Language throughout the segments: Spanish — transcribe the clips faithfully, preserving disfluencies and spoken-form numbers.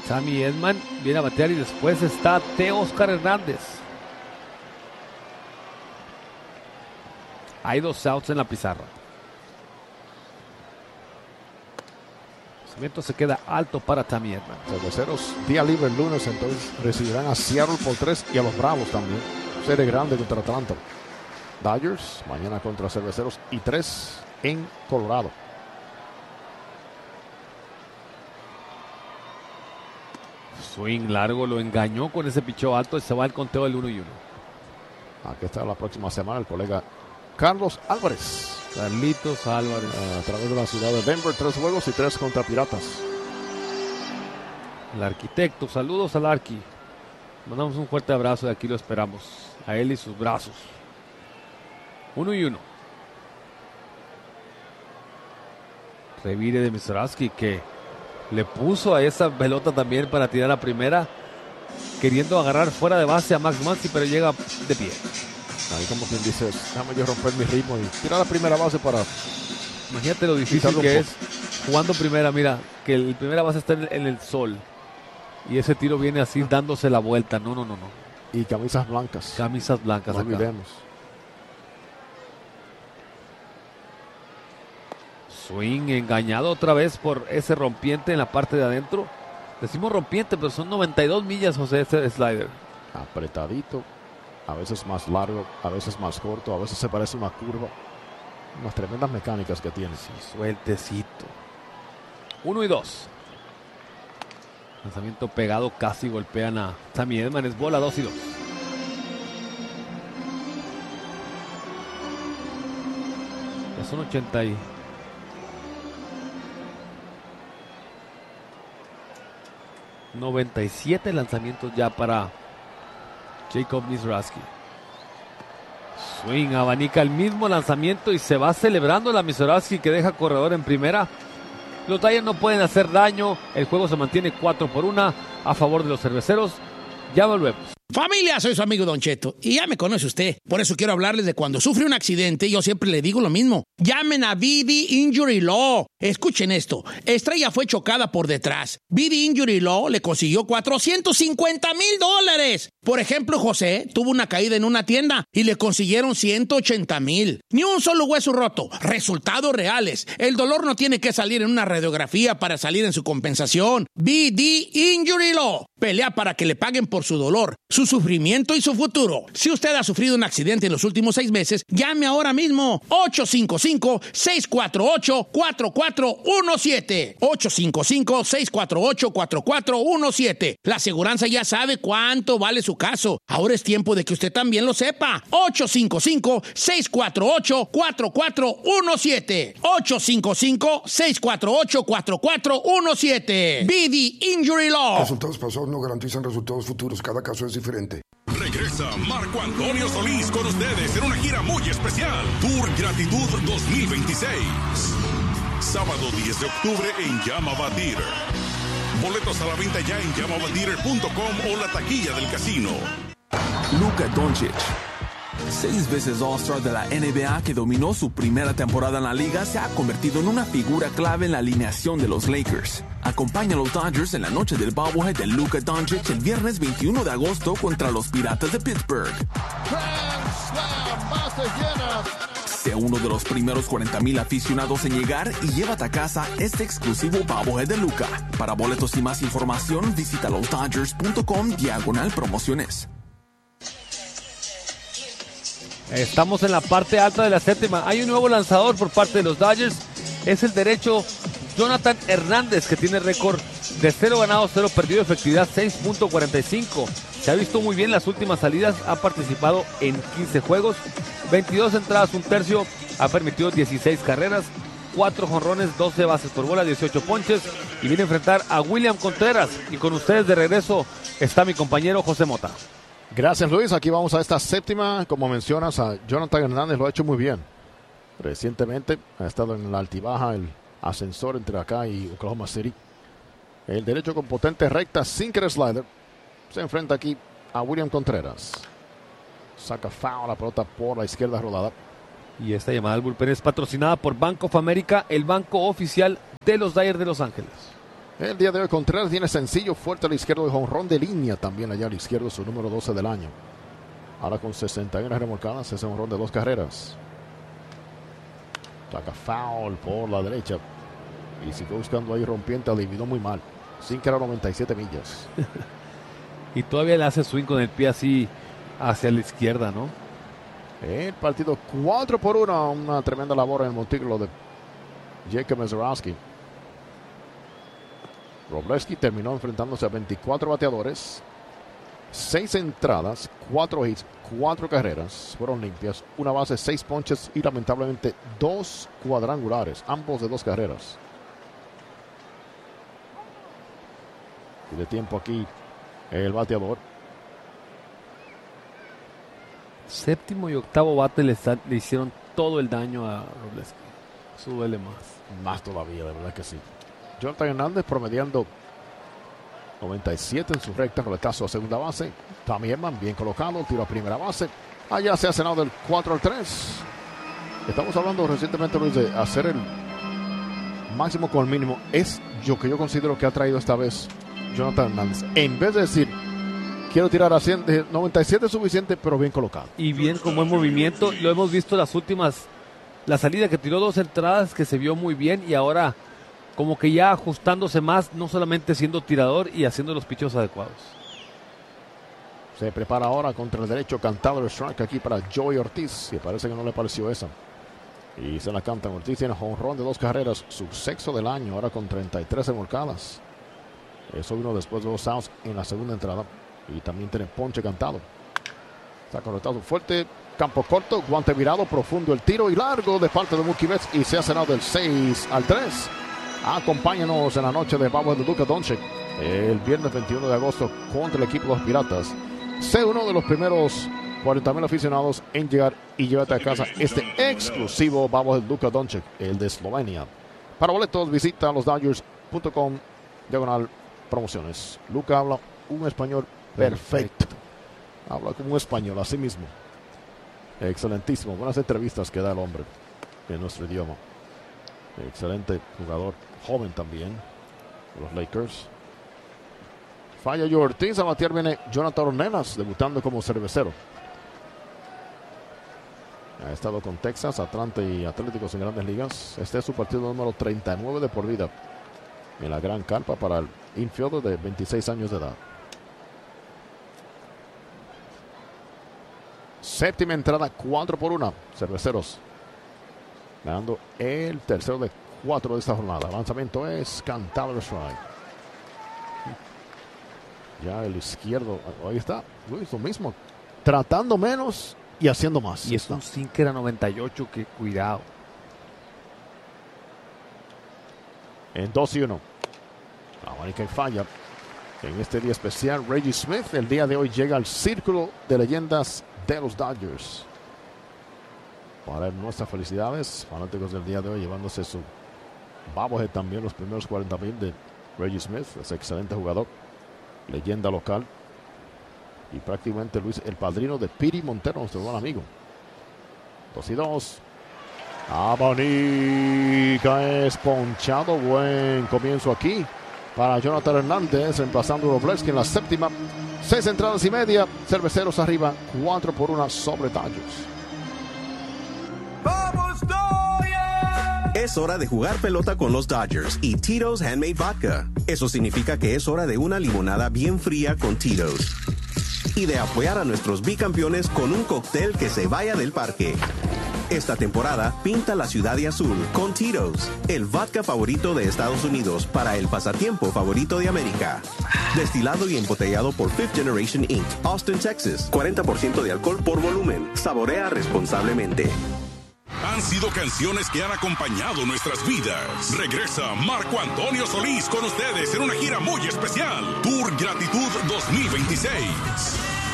Sammy Edman viene a batear y después está Teóscar Hernández. Hay dos outs en la pizarra. El lanzamiento se queda alto para Sammy Edman. Cerveceros, día libre el lunes, entonces recibirán a Seattle por tres y a los Bravos también. Serie grande contra Atlanta. Dodgers, mañana contra Cerveceros y tres en Colorado. Swing largo, lo engañó con ese picheo alto y se va al conteo del uno y uno. Aquí está la próxima semana el colega Carlos Álvarez. Carlitos Álvarez. A través de la ciudad de Denver, tres juegos y tres contra Piratas. El arquitecto, saludos al Arqui. Mandamos un fuerte abrazo y aquí lo esperamos. A él y sus brazos. Uno y uno. Revire de Misorowski que le puso a esa pelota también para tirar a primera, queriendo agarrar fuera de base a Max Muncy, pero llega de pie. Ahí como quien dice, déjame yo romper mi ritmo y tirar a primera base para... Imagínate lo difícil que es jugando primera. Mira, que el primera base está en el sol y ese tiro viene así dándose la vuelta. No, no, no, no. Y camisas blancas. Camisas blancas no acá. olvidemos. Swing engañado otra vez por ese rompiente en la parte de adentro. Decimos rompiente, pero son noventa y dos millas, José, este slider. Apretadito, a veces más largo, a veces más corto, a veces se parece una curva. Unas tremendas mecánicas que tiene. Sí, sueltecito. Uno y dos. Lanzamiento pegado, casi golpean a Sammy Edman. Es bola, dos y dos. Ya son ochenta y... noventa y siete lanzamientos ya para Jacob Misorowski. Swing, abanica el mismo lanzamiento y se va celebrando la Misorowski que deja corredor en primera. Los Dodgers no pueden hacer daño. El juego se mantiene cuatro por uno a favor de los cerveceros. Ya volvemos. Familia, soy su amigo Don Cheto y ya me conoce usted. Por eso quiero hablarles de cuando sufre un accidente. Yo siempre le digo lo mismo. Llamen a B D Injury Law. Escuchen esto. Estrella fue chocada por detrás. B D Injury Law le consiguió cuatrocientos cincuenta mil dólares. Por ejemplo, José tuvo una caída en una tienda y le consiguieron ciento ochenta mil. Ni un solo hueso roto. Resultados reales. El dolor no tiene que salir en una radiografía para salir en su compensación. B D Injury Law. Pelea para que le paguen por su dolor, su sufrimiento y su futuro. Si usted ha sufrido un accidente en los últimos seis meses, llame ahora mismo. ocho cinco cinco, seis cuatro ocho, cuatro cuatro uno siete. ocho cinco cinco, seis cuatro ocho, cuatro cuatro uno siete. La aseguranza ya sabe cuánto vale su caso. Ahora es tiempo de que usted también lo sepa. ocho cinco cinco, seis cuatro ocho, cuatro cuatro uno siete. ocho cinco cinco, seis cuatro ocho, cuatro cuatro uno siete. B D Injury Law. Resultados pasados no garantizan resultados futuros. Cada caso es diferente. Regresa Marco Antonio Solís con ustedes en una gira muy especial. Tour Gratitud dos mil veintiséis. Sábado diez de octubre en Yamava Theater. Boletos a la venta ya en yamava theater punto com o la taquilla del casino. Luka Doncic, seis veces All-Star de la N B A que dominó su primera temporada en la liga, se ha convertido en una figura clave en la alineación de los Lakers. Acompaña a los Dodgers en la noche del bobblehead de Luka Doncic el viernes veintiuno de agosto contra los Piratas de Pittsburgh. Sea uno de los primeros cuarenta mil aficionados en llegar y llévate a casa este exclusivo bobblehead de Luka. Para boletos y más información, visita los dodgers punto com diagonal promociones. Estamos en la parte alta de la séptima. Hay un nuevo lanzador por parte de los Dodgers. Es el derecho Jonathan Hernández, que tiene récord de cero ganados, cero perdido, efectividad seis punto cuarenta y cinco. Se ha visto muy bien las últimas salidas, ha participado en quince juegos, veintidós entradas, un tercio, ha permitido dieciséis carreras, cuatro jonrones, doce bases por bola, dieciocho ponches, y viene a enfrentar a William Contreras. Y con ustedes de regreso está mi compañero José Mota. Gracias, Luis. Aquí vamos a esta séptima. Como mencionas, a Jonathan Hernández lo ha hecho muy bien. Recientemente ha estado en la altibaja, el ascensor entre acá y Oklahoma City. El derecho con potente recta, sinker slider. Se enfrenta aquí a William Contreras. Saca foul, la pelota por la izquierda rodada. Y esta llamada al bullpen es patrocinada por Bank of America, el banco oficial de los Dodgers de Los Ángeles. El día de hoy Contreras tiene sencillo fuerte a la izquierda y jonrón de línea también allá a la izquierda, su número doce del año. Ahora con sesenta y una remolcadas, ese jonrón de dos carreras. Saca foul por la derecha y sigue buscando ahí rompiente, adivinó muy mal. Sin que era noventa y siete millas. Y todavía le hace swing con el pie así hacia la izquierda, ¿no? El partido cuatro por uno, una tremenda labor en el montículo de Jacob Mezorowski. Wroblewski terminó enfrentándose a veinticuatro bateadores, seis entradas, cuatro hits, cuatro carreras, fueron limpias, una base, seis ponches y lamentablemente dos cuadrangulares, ambos de dos carreras. Y de tiempo aquí el bateador. Séptimo y octavo bate le, le hicieron todo el daño a Wroblewski. Eso duele más. Más todavía, de verdad que sí. Jonathan Hernández promediando noventa y siete en su recta, coletazo a segunda base. Tommy Edman bien colocado, tiro a primera base. Allá se ha cenado del cuatro al tres. Estamos hablando recientemente, Luis, de hacer el máximo con el mínimo. Es lo que yo considero que ha traído esta vez Jonathan Hernández. En vez de decir, quiero tirar a cien, noventa y siete es suficiente, pero bien colocado. Y bien con buen movimiento. Lo hemos visto las últimas, la salida que tiró dos entradas que se vio muy bien y ahora como que ya ajustándose más, no solamente siendo tirador y haciendo los picheos adecuados. Se prepara ahora contra el derecho, cantado el strike aquí para Joey Ortiz, que parece que no le pareció esa. Y se la cantan. Ortiz tiene jonrón de dos carreras, su sexto del año, ahora con treinta y tres remolcadas. Eso vino después de dos outs en la segunda entrada. Y también tiene ponche cantado. Está conectado fuerte, campo corto, guante virado, profundo el tiro y largo de parte de Mookie Betts. Y se ha cenado del seis al tres. Acompáñanos en la noche de Babo de Luka Doncic el viernes veintiuno de agosto contra el equipo de los Piratas. Sé uno de los primeros cuarenta mil aficionados en llegar y llévate a casa este exclusivo Babo de Luka Doncic, el de Eslovenia. Para boletos visita los Dodgers punto com diagonal promociones. Luka habla un español perfecto. Habla como un español, así mismo. Excelentísimo. Buenas entrevistas que da el hombre en nuestro idioma. Excelente jugador, joven también, los Lakers. Falla Joey Ortiz, a batear viene Jonathan Ornelas, debutando como cervecero. Ha estado con Texas, Atlanta y Atléticos en Grandes Ligas. Este es su partido número treinta y nueve de por vida en la gran carpa para el infielder de veintiséis años de edad. Séptima entrada, cuatro por una, Cerveceros ganando el tercero de cuatro de esta jornada. Lanzamiento es cantado el strike. Ya el izquierdo, ahí está, Luis, lo mismo, tratando menos y haciendo más. Y es un sinker a noventa y ocho, que cuidado. En dos y uno. Abanica y falla. En este día especial, Reggie Smith el día de hoy llega al círculo de leyendas de los Dodgers. Para nuestras felicidades, fanáticos del día de hoy, llevándose su bobblehead también, los primeros cuarenta mil de Reggie Smith, ese excelente jugador, leyenda local. Y prácticamente Luis, el padrino de Piri Montero, nuestro buen amigo. dos y dos. Abanica es ponchado. Buen comienzo aquí para Jonathan Hernández, reemplazando a Wroblewski en la séptima. Seis entradas y media. Cerveceros arriba, cuatro por una sobre Dodgers. ¡Vamos, Dodgers! Es hora de jugar pelota con los Dodgers y Tito's Handmade Vodka. Eso significa que es hora de una limonada bien fría con Tito's. Y de apoyar a nuestros bicampeones con un cóctel que se vaya del parque. Esta temporada, pinta la ciudad de azul con Tito's, el vodka favorito de Estados Unidos para el pasatiempo favorito de América. Destilado y embotellado por Fifth Generation incorporated, Austin, Texas. cuarenta por ciento de alcohol por volumen. Saborea responsablemente. Han sido canciones que han acompañado nuestras vidas. Regresa Marco Antonio Solís con ustedes en una gira muy especial. Tour Gratitud dos mil veintiséis.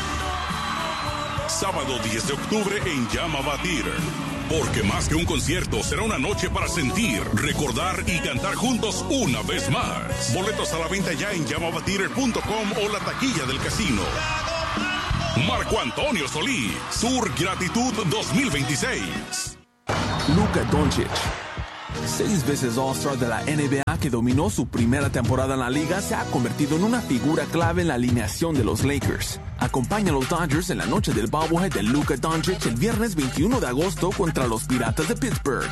Sábado diez de octubre en Yamava Theater. Porque más que un concierto, será una noche para sentir, recordar y cantar juntos una vez más. Boletos a la venta ya en yamava theater punto com o la taquilla del casino. Marco Antonio Solís, Tour Gratitud dos mil veintiséis. Luka Doncic, Seis veces All-Star de la N B A que dominó su primera temporada en la liga, se ha convertido en una figura clave en la alineación de los Lakers. Acompaña a los Dodgers en la noche del bobblehead de Luka Doncic el viernes veintiuno de agosto contra los Piratas de Pittsburgh.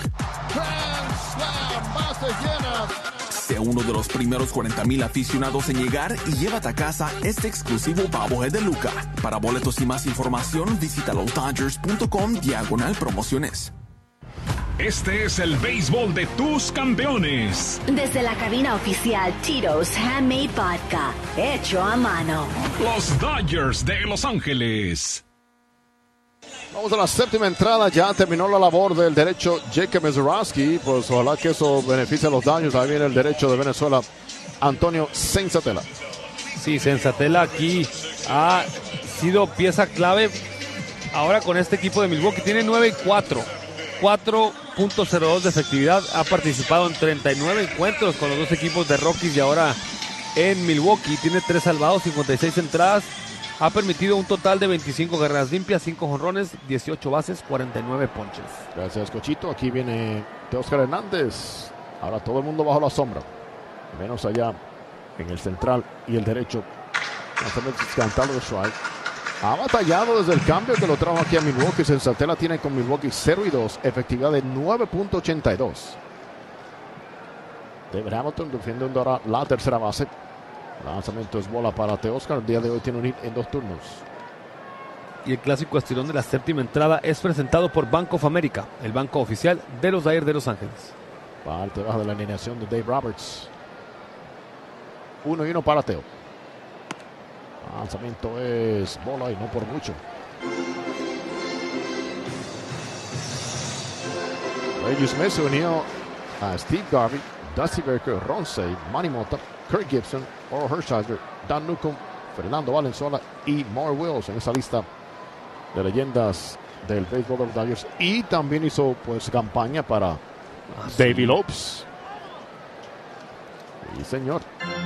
Sea uno de los primeros cuarenta mil aficionados en llegar y llévate a casa este exclusivo bobblehead de Luka. Para boletos y más información, visita los dodgers punto com diagonal promociones. Este es el béisbol de tus campeones. Desde la cabina oficial Tito's Handmade Vodka, hecho a mano. Los Dodgers de Los Ángeles. Vamos a la séptima entrada, ya terminó la labor del derecho Jacob Mezurowski, pues ojalá que eso beneficie a los Dodgers. Ahí viene el derecho de Venezuela, Antonio Senzatela. Sí, Senzatela aquí ha sido pieza clave ahora con este equipo de Milwaukee. Tiene nueve y cuatro. cuatro punto cero dos de efectividad. Ha participado en treinta y nueve encuentros con los dos equipos de Rockies y ahora en Milwaukee. Tiene tres salvados, cincuenta y seis entradas. Ha permitido un total de veinticinco carreras limpias, cinco jonrones, dieciocho bases, cuarenta y nueve ponches. Gracias, Cochito. Aquí viene Teóscar Hernández. Ahora todo el mundo bajo la sombra. Menos allá en el central y el derecho. Cantalo de strike. Ha batallado desde el cambio que lo trajo aquí a Milwaukee. Senzatela tiene con Milwaukee cero y dos, efectividad de nueve punto ochenta y dos. David Hamilton defiende ahora la tercera base. Lanzamiento es bola para Teóscar. El día de hoy tiene un hit en dos turnos. Y el clásico estirón de la séptima entrada es presentado por Bank of America, el banco oficial de los Dodgers de Los Ángeles. Parte baja de la alineación de Dave Roberts. Uno y uno para Teo. Lanzamiento es bola y no por mucho. Reggie Smith se unió a Steve Garvey, Dusty Baker, Ron Cey, Manny Mota, Kirk Gibson, Oro Hershiser, Dan Newcomb, Fernando Valenzuela y More Wills en esa lista de leyendas del béisbol de los Dodgers. Y también hizo pues campaña para ah, David sí. Lopes. Sí, señor.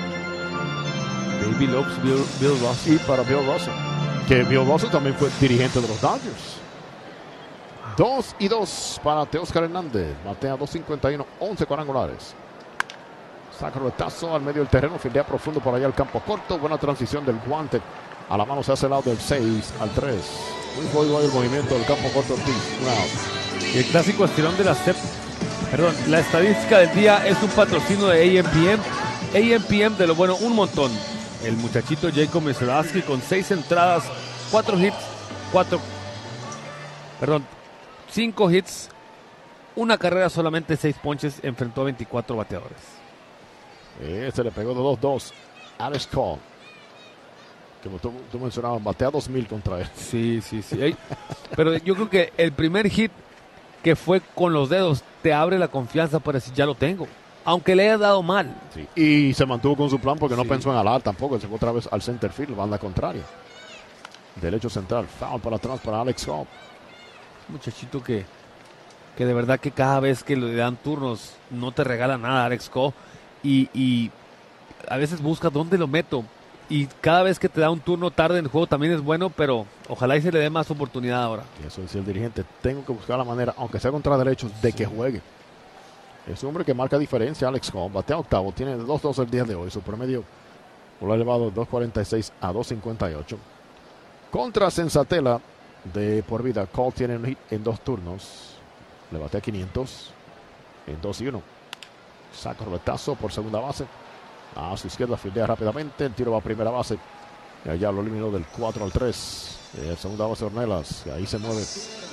David Lopes, Bill, Bill Russell. Y para Bill Russell, que Bill Russell también fue dirigente de los Dodgers. Dos y dos para Teóscar Hernández. Batea dos cincuenta y uno, once cuadrangulares. Saca retazo al medio del terreno, fildea profundo por allá al campo corto. Buena transición del guante. A la mano se hace el lado del seis al tres. Muy jodido el movimiento del campo corto Ortiz. Wow. Y el clásico estirón de la C E P. Perdón, la estadística del día es un patrocinio de A M P M. A M P M de lo bueno, un montón. El muchachito Jacob Mezurowski con seis entradas, cuatro hits, cuatro. Perdón, cinco hits, una carrera, solamente seis ponches, enfrentó a veinticuatro bateadores. Este le pegó de dos dos. Alex Cole. Como tú, tú mencionabas, batea dos mil contra él. Sí, sí, sí. Hey, pero yo creo que el primer hit que fue con los dedos te abre la confianza para decir, ya lo tengo. Aunque le haya dado mal. Sí. Y se mantuvo con su plan porque sí. no pensó en alar tampoco. Se fue otra vez al center field, banda contraria. Derecho central. Foul para atrás para Alex Cole. Muchachito que, que de verdad que cada vez que le dan turnos no te regala nada, Alex Cole. Y, y a veces busca dónde lo meto. Y cada vez que te da un turno tarde en el juego también es bueno, pero ojalá y se le dé más oportunidad ahora. Y eso decía el dirigente. Tengo que buscar la manera, aunque sea contra derechos, de sí. que juegue. Es un hombre que marca diferencia, Alex Cole. Batea octavo, tiene dos dos el día de hoy. Su promedio lo ha elevado de dos cuarenta y seis a dos cincuenta y ocho. Contra Senzatela de por vida. Cole tiene un hit en dos turnos. Le batea quinientos en dos y uno. Saca roletazo por segunda base. A su izquierda, fildea rápidamente. El tiro va a primera base. Y allá lo eliminó del cuatro al tres. El segunda base Ornelas. Ahí se mueve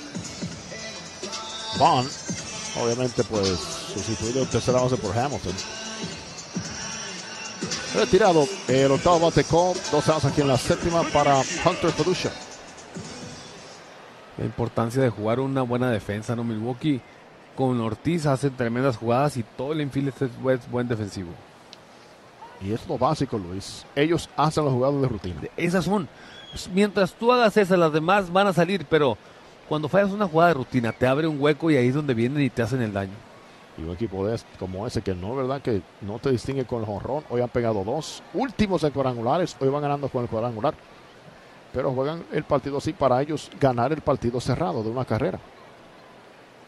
Vaughn. Obviamente, pues, sustituido en tercera base por Hamilton. Retirado el octavo bate Cole. Dos outs aquí en la séptima para Hunter Peducia. La importancia de jugar una buena defensa, ¿no? Milwaukee con Ortiz hace tremendas jugadas y todo el infield es buen, buen defensivo. Y es lo básico, Luis. Ellos hacen las jugadas de rutina. Esas son. Mientras tú hagas esas, las demás van a salir, pero cuando fallas una jugada de rutina, te abre un hueco y ahí es donde vienen y te hacen el daño. Y un equipo de, como ese que no es verdad que no te distingue con el jonrón. Hoy han pegado dos últimos en cuadrangulares. Hoy van ganando con el cuadrangular. Pero juegan el partido así para ellos ganar el partido cerrado de una carrera.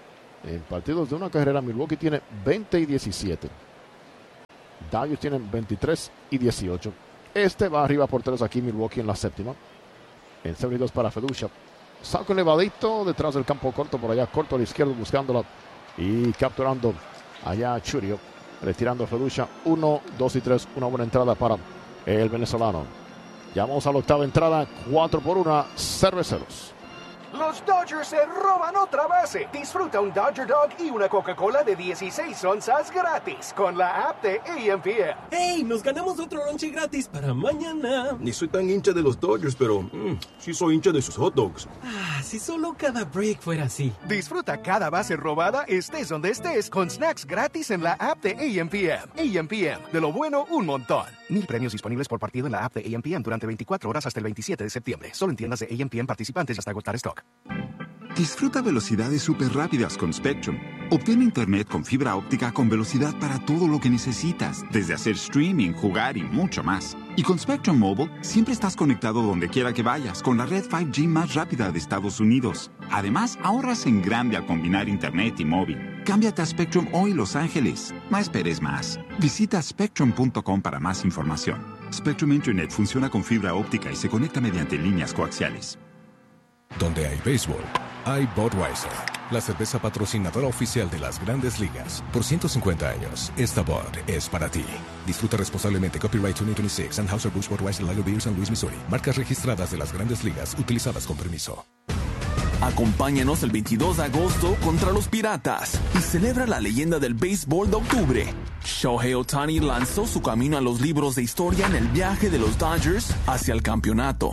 En partidos de una carrera, Milwaukee tiene veinte y diecisiete. Dodgers tienen veintitrés y dieciocho. Este va arriba por tres aquí, Milwaukee en la séptima. En setenta y dos para Feducia. Saco elevadito detrás del campo corto, por allá corto a la izquierda buscándola y capturando allá Churio. Retirando Feducia. Uno, dos y tres. Una buena entrada para el venezolano. Ya vamos a la octava entrada. Cuatro por una. Cerveceros. Los Dodgers se roban otra base. Disfruta un Dodger Dog y una Coca-Cola de dieciséis onzas gratis con la app de A M P M. ¡Hey! Nos ganamos otro lonche gratis para mañana. Ni soy tan hincha de los Dodgers, pero mmm, sí soy hincha de sus hot dogs. Ah, si solo cada break fuera así. Disfruta cada base robada, estés donde estés, con snacks gratis en la app de A M P M. A M P M, de lo bueno, un montón. Mil premios disponibles por partido en la app de A M P M durante veinticuatro horas hasta el veintisiete de septiembre. Solo en tiendas de A M P M participantes hasta agotar stock. Disfruta velocidades súper rápidas con Spectrum. Obtén internet con fibra óptica con velocidad para todo lo que necesitas, desde hacer streaming, jugar y mucho más. Y con Spectrum Mobile, siempre estás conectado donde quiera que vayas con la red cinco G más rápida de Estados Unidos. Además, ahorras en grande al combinar internet y móvil. Cámbiate a Spectrum hoy, Los Ángeles. No esperes más. Visita spectrum punto com para más información. Spectrum Internet funciona con fibra óptica y se conecta mediante líneas coaxiales. Donde hay béisbol, hay Budweiser, la cerveza patrocinadora oficial de las Grandes Ligas. Por ciento cincuenta años, esta Bud es para ti. Disfruta responsablemente. Copyright dos mil veintiséis. Anheuser-Busch Budweiser Lager Beer, San Luis, Missouri. Marcas registradas de las Grandes Ligas, utilizadas con permiso. Acompáñanos el veintidós de agosto contra los Piratas y celebra la leyenda del béisbol de octubre. Shohei Ohtani lanzó su camino a los libros de historia en el viaje de los Dodgers hacia el campeonato.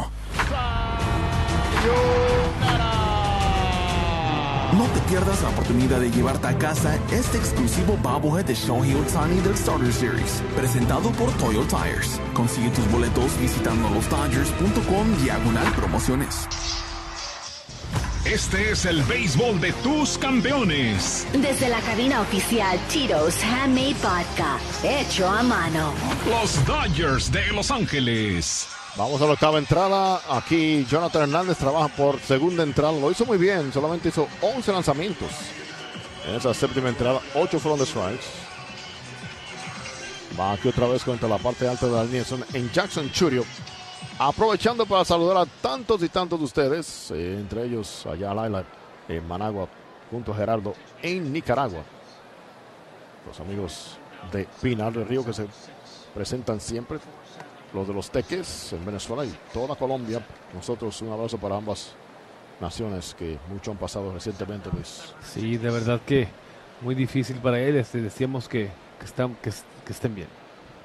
No te pierdas la oportunidad de llevarte a casa este exclusivo bobblehead de Shohei Ohtani del Starter Series, presentado por Toyo Tires. Consigue tus boletos visitando los dodgers punto com diagonal promociones. Este es el béisbol de tus campeones. Desde la cabina oficial Tito's Handmade Vodka, hecho a mano. Los Dodgers de Los Ángeles. Vamos a la octava entrada. Aquí Jonathan Hernández trabaja por segunda entrada. Lo hizo muy bien. Solamente hizo once lanzamientos. En esa séptima entrada, ocho fueron de strikes. Va aquí otra vez contra la parte alta de la línea en Jackson Churio. Aprovechando para saludar a tantos y tantos de ustedes. Eh, entre ellos allá Laila en Managua, junto a Gerardo en Nicaragua. Los amigos de Pinar del Río que se presentan siempre. Los de los Teques en Venezuela y toda Colombia. Nosotros un abrazo para ambas naciones que mucho han pasado recientemente, Luis. Sí, de verdad que muy difícil para ellos. Decíamos que, que, están, que, que estén bien.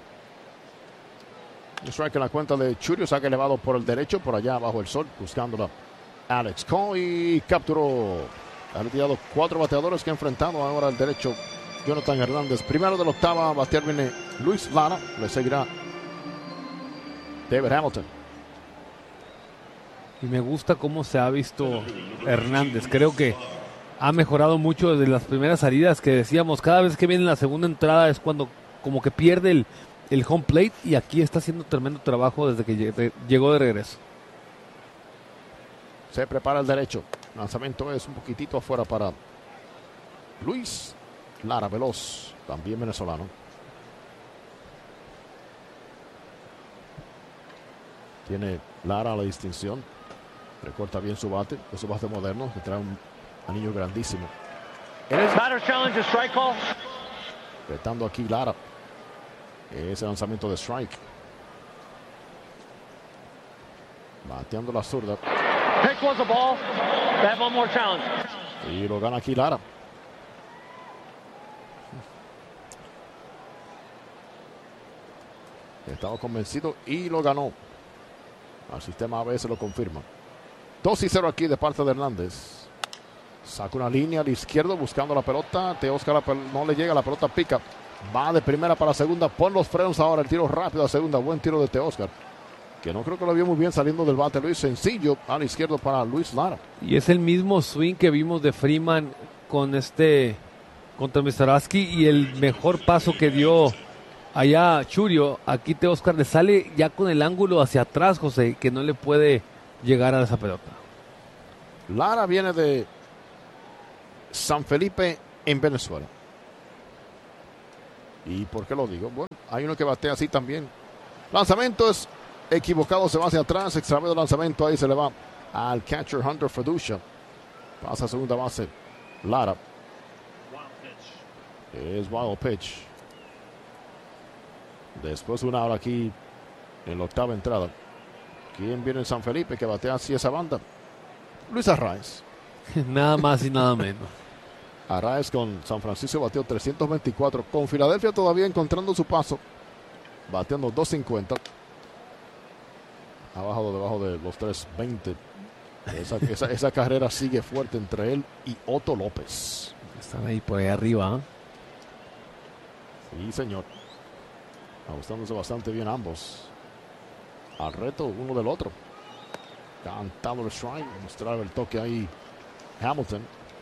Un strike en la cuenta de Churio, saque elevado por el derecho, por allá bajo el sol, buscándola Alex Cole y capturó. Ha retirado cuatro bateadores que ha enfrentado ahora el derecho Jonathan Hernández. Primero de la octava, batear viene Luis Lara, le seguirá David Hamilton. Y me gusta cómo se ha visto Hernández. Creo que ha mejorado mucho desde las primeras salidas que decíamos. Cada vez que viene la segunda entrada es cuando como que pierde el, el home plate. Y aquí está haciendo tremendo trabajo desde que llegó de regreso. Se prepara el derecho. Lanzamiento es un poquitito afuera para Luis Lara, veloz, también venezolano. Tiene Lara la distinción. Recorta bien su bate. Es su bate moderno. Que trae un anillo grandísimo. Batter challenge, strike call. Retando aquí Lara. Ese lanzamiento de strike. Bateando la zurda. Pick was a ball. They have one more challenge. Y lo gana aquí Lara. Estaba convencido y lo ganó. El sistema A B S lo confirma. dos y cero aquí de parte de Hernández. Saca una línea al izquierdo buscando la pelota. Teóscar no le llega, la pelota pica. Va de primera para segunda. Pon los frenos ahora. El tiro rápido a segunda. Buen tiro de Teóscar. Que no creo que lo vio muy bien saliendo del bate. Luis, sencillo al izquierdo para Luis Lara. Y es el mismo swing que vimos de Freeman con este contra Mizrachi y el mejor paso que dio allá Churio. Aquí Teóscar le sale ya con el ángulo hacia atrás, José, que no le puede llegar a esa pelota. Lara viene de San Felipe en Venezuela. ¿Y por qué lo digo? Bueno, hay uno que batea así también. Lanzamiento es equivocado, se va hacia atrás, extravío de lanzamiento, ahí se le va al catcher Hunter Feducia. Pasa a segunda base Lara. Es wild pitch. Después una hora aquí en la octava entrada. ¿Quién viene en San Felipe que batea así esa banda? Luis Arraez. Nada más y nada menos. Arraez con San Francisco bateó trescientos veinticuatro. Con Filadelfia todavía encontrando su paso. Bateando doscientos cincuenta. Abajo debajo de los trescientos veinte. Esa, esa, esa carrera sigue fuerte entre él y Otto López. Están ahí por ahí arriba. ¿eh? Sí, señor. Ajustándose bastante bien ambos. Al reto uno del otro. Cantado el strike. Mostrar el toque ahí Hamilton.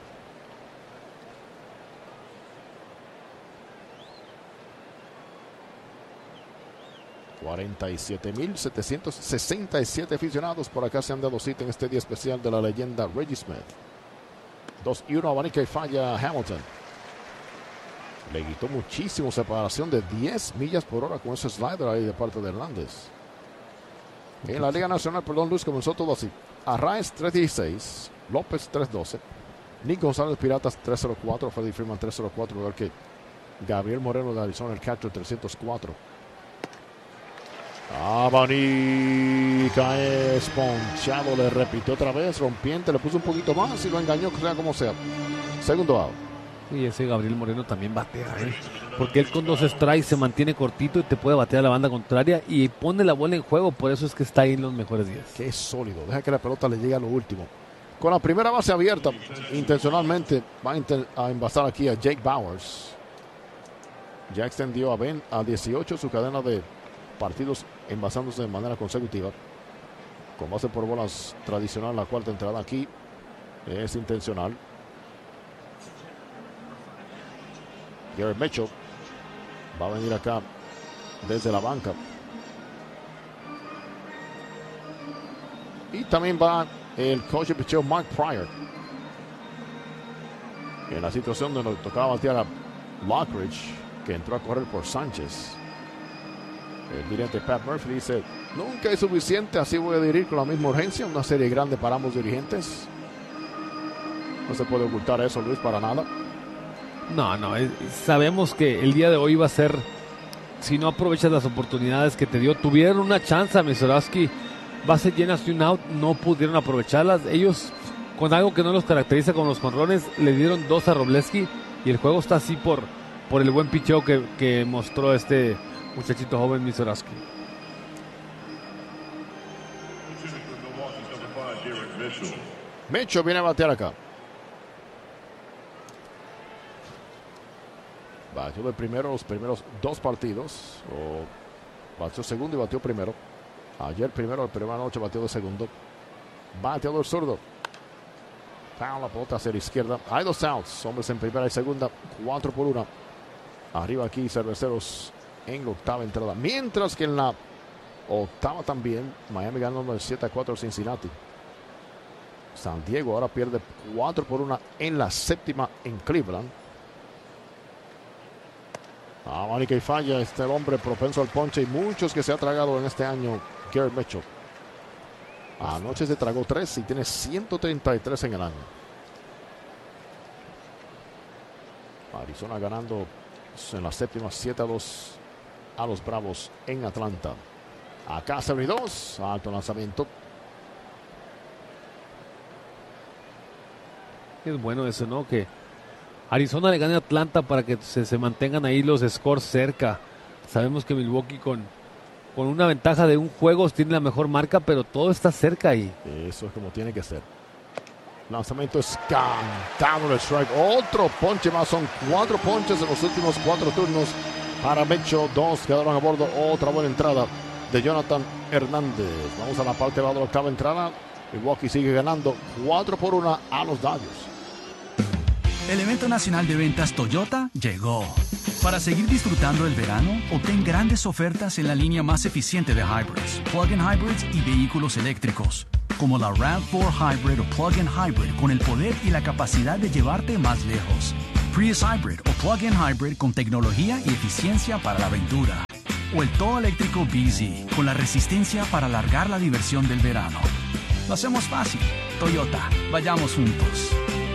cuarenta y siete mil setecientos sesenta y siete aficionados por acá se han dado cita en este día especial de la leyenda Reggie Smith. dos y uno, abanica y falla Hamilton. Le quitó muchísimo separación de diez millas por hora con ese slider ahí de parte de Hernández. En la Liga Nacional, perdón, Luis, comenzó todo así. Arraez tres dieciséis, López tres doce, Nick González Piratas tres cero cuatro, Freddy Freeman tres cero cuatro, igual que Gabriel Moreno de Arizona, el catcher trescientos cuatro. Abanica es ponchado, le repitió otra vez, rompiente, le puso un poquito más y lo engañó, sea como sea. Segundo out. Y ese Gabriel Moreno también batea, ¿eh? Porque él con dos strikes se mantiene cortito y te puede batear a la banda contraria y pone la bola en juego, por eso es que está ahí en los mejores días. Qué sólido, deja que la pelota le llegue a lo último. Con la primera base abierta, intencionalmente va a, inter a envasar aquí a Jake Bauers. Ya extendió a, Ben, a dieciocho su cadena de partidos envasándose de manera consecutiva. Con base por bolas tradicional, la cuarta entrada aquí es intencional. Garrett Mitchell va a venir acá desde la banca. Y también va el coach de picheo Mark Pryor. En la situación donde tocaba batear a Lockridge, que entró a correr por Sánchez. El dirigente Pat Murphy dice: nunca es suficiente, así voy a dirigir con la misma urgencia. Una serie grande para ambos dirigentes. No se puede ocultar eso, Luis, para nada. No, no, es, sabemos que el día de hoy va a ser, si no aprovechas las oportunidades que te dio, tuvieron una chance a Misorowski, bases llenas y un out, no pudieron aprovecharlas. Ellos, con algo que no los caracteriza con los jonrones, le dieron dos a Robleski y el juego está así por, por el buen picheo que, que mostró este muchachito joven Misorowski. Mitchell viene a batear acá. Batió de primero los primeros dos partidos. O batió segundo y batió primero. Ayer primero, la primera noche batió de segundo. Bateador zurdo. Foul, la pelota hacia la izquierda. Hay dos outs. Hombres en primera y segunda. Cuatro por una. Arriba aquí Cerveceros en la octava entrada. Mientras que en la octava también Miami ganando siete a cuatro a Cincinnati. San Diego ahora pierde cuatro por una en la séptima en Cleveland. Abanica y falla este hombre propenso al ponche y muchos que se ha tragado en este año, Garrett Mitchell. Anoche se tragó tres y tiene ciento treinta y tres en el año. Arizona ganando en la séptima siete a dos a los Bravos en Atlanta. Acá se abrió dos, alto lanzamiento. Es bueno eso, ¿no? Que Arizona le gane a Atlanta para que se, se mantengan ahí los scores cerca. Sabemos que Milwaukee con, con una ventaja de un juego tiene la mejor marca, pero todo está cerca ahí. Eso es como tiene que ser. Lanzamiento es cantado el strike. Otro ponche más. Son cuatro ponches en los últimos cuatro turnos para Mitchell. Dos quedaron a bordo. Otra buena entrada de Jonathan Hernández. Vamos a la parte baja de la octava entrada. Milwaukee sigue ganando cuatro por una a los Dodgers. El evento nacional de ventas Toyota llegó. Para seguir disfrutando el verano, obtén grandes ofertas en la línea más eficiente de hybrids, plug-in hybrids y vehículos eléctricos. como la RAV cuatro Hybrid o Plug-in Hybrid con el poder y la capacidad de llevarte más lejos. Prius Hybrid o Plug-in Hybrid con tecnología y eficiencia para la aventura. O el todo eléctrico B Z con la resistencia para alargar la diversión del verano. Lo hacemos fácil. Toyota, vayamos juntos.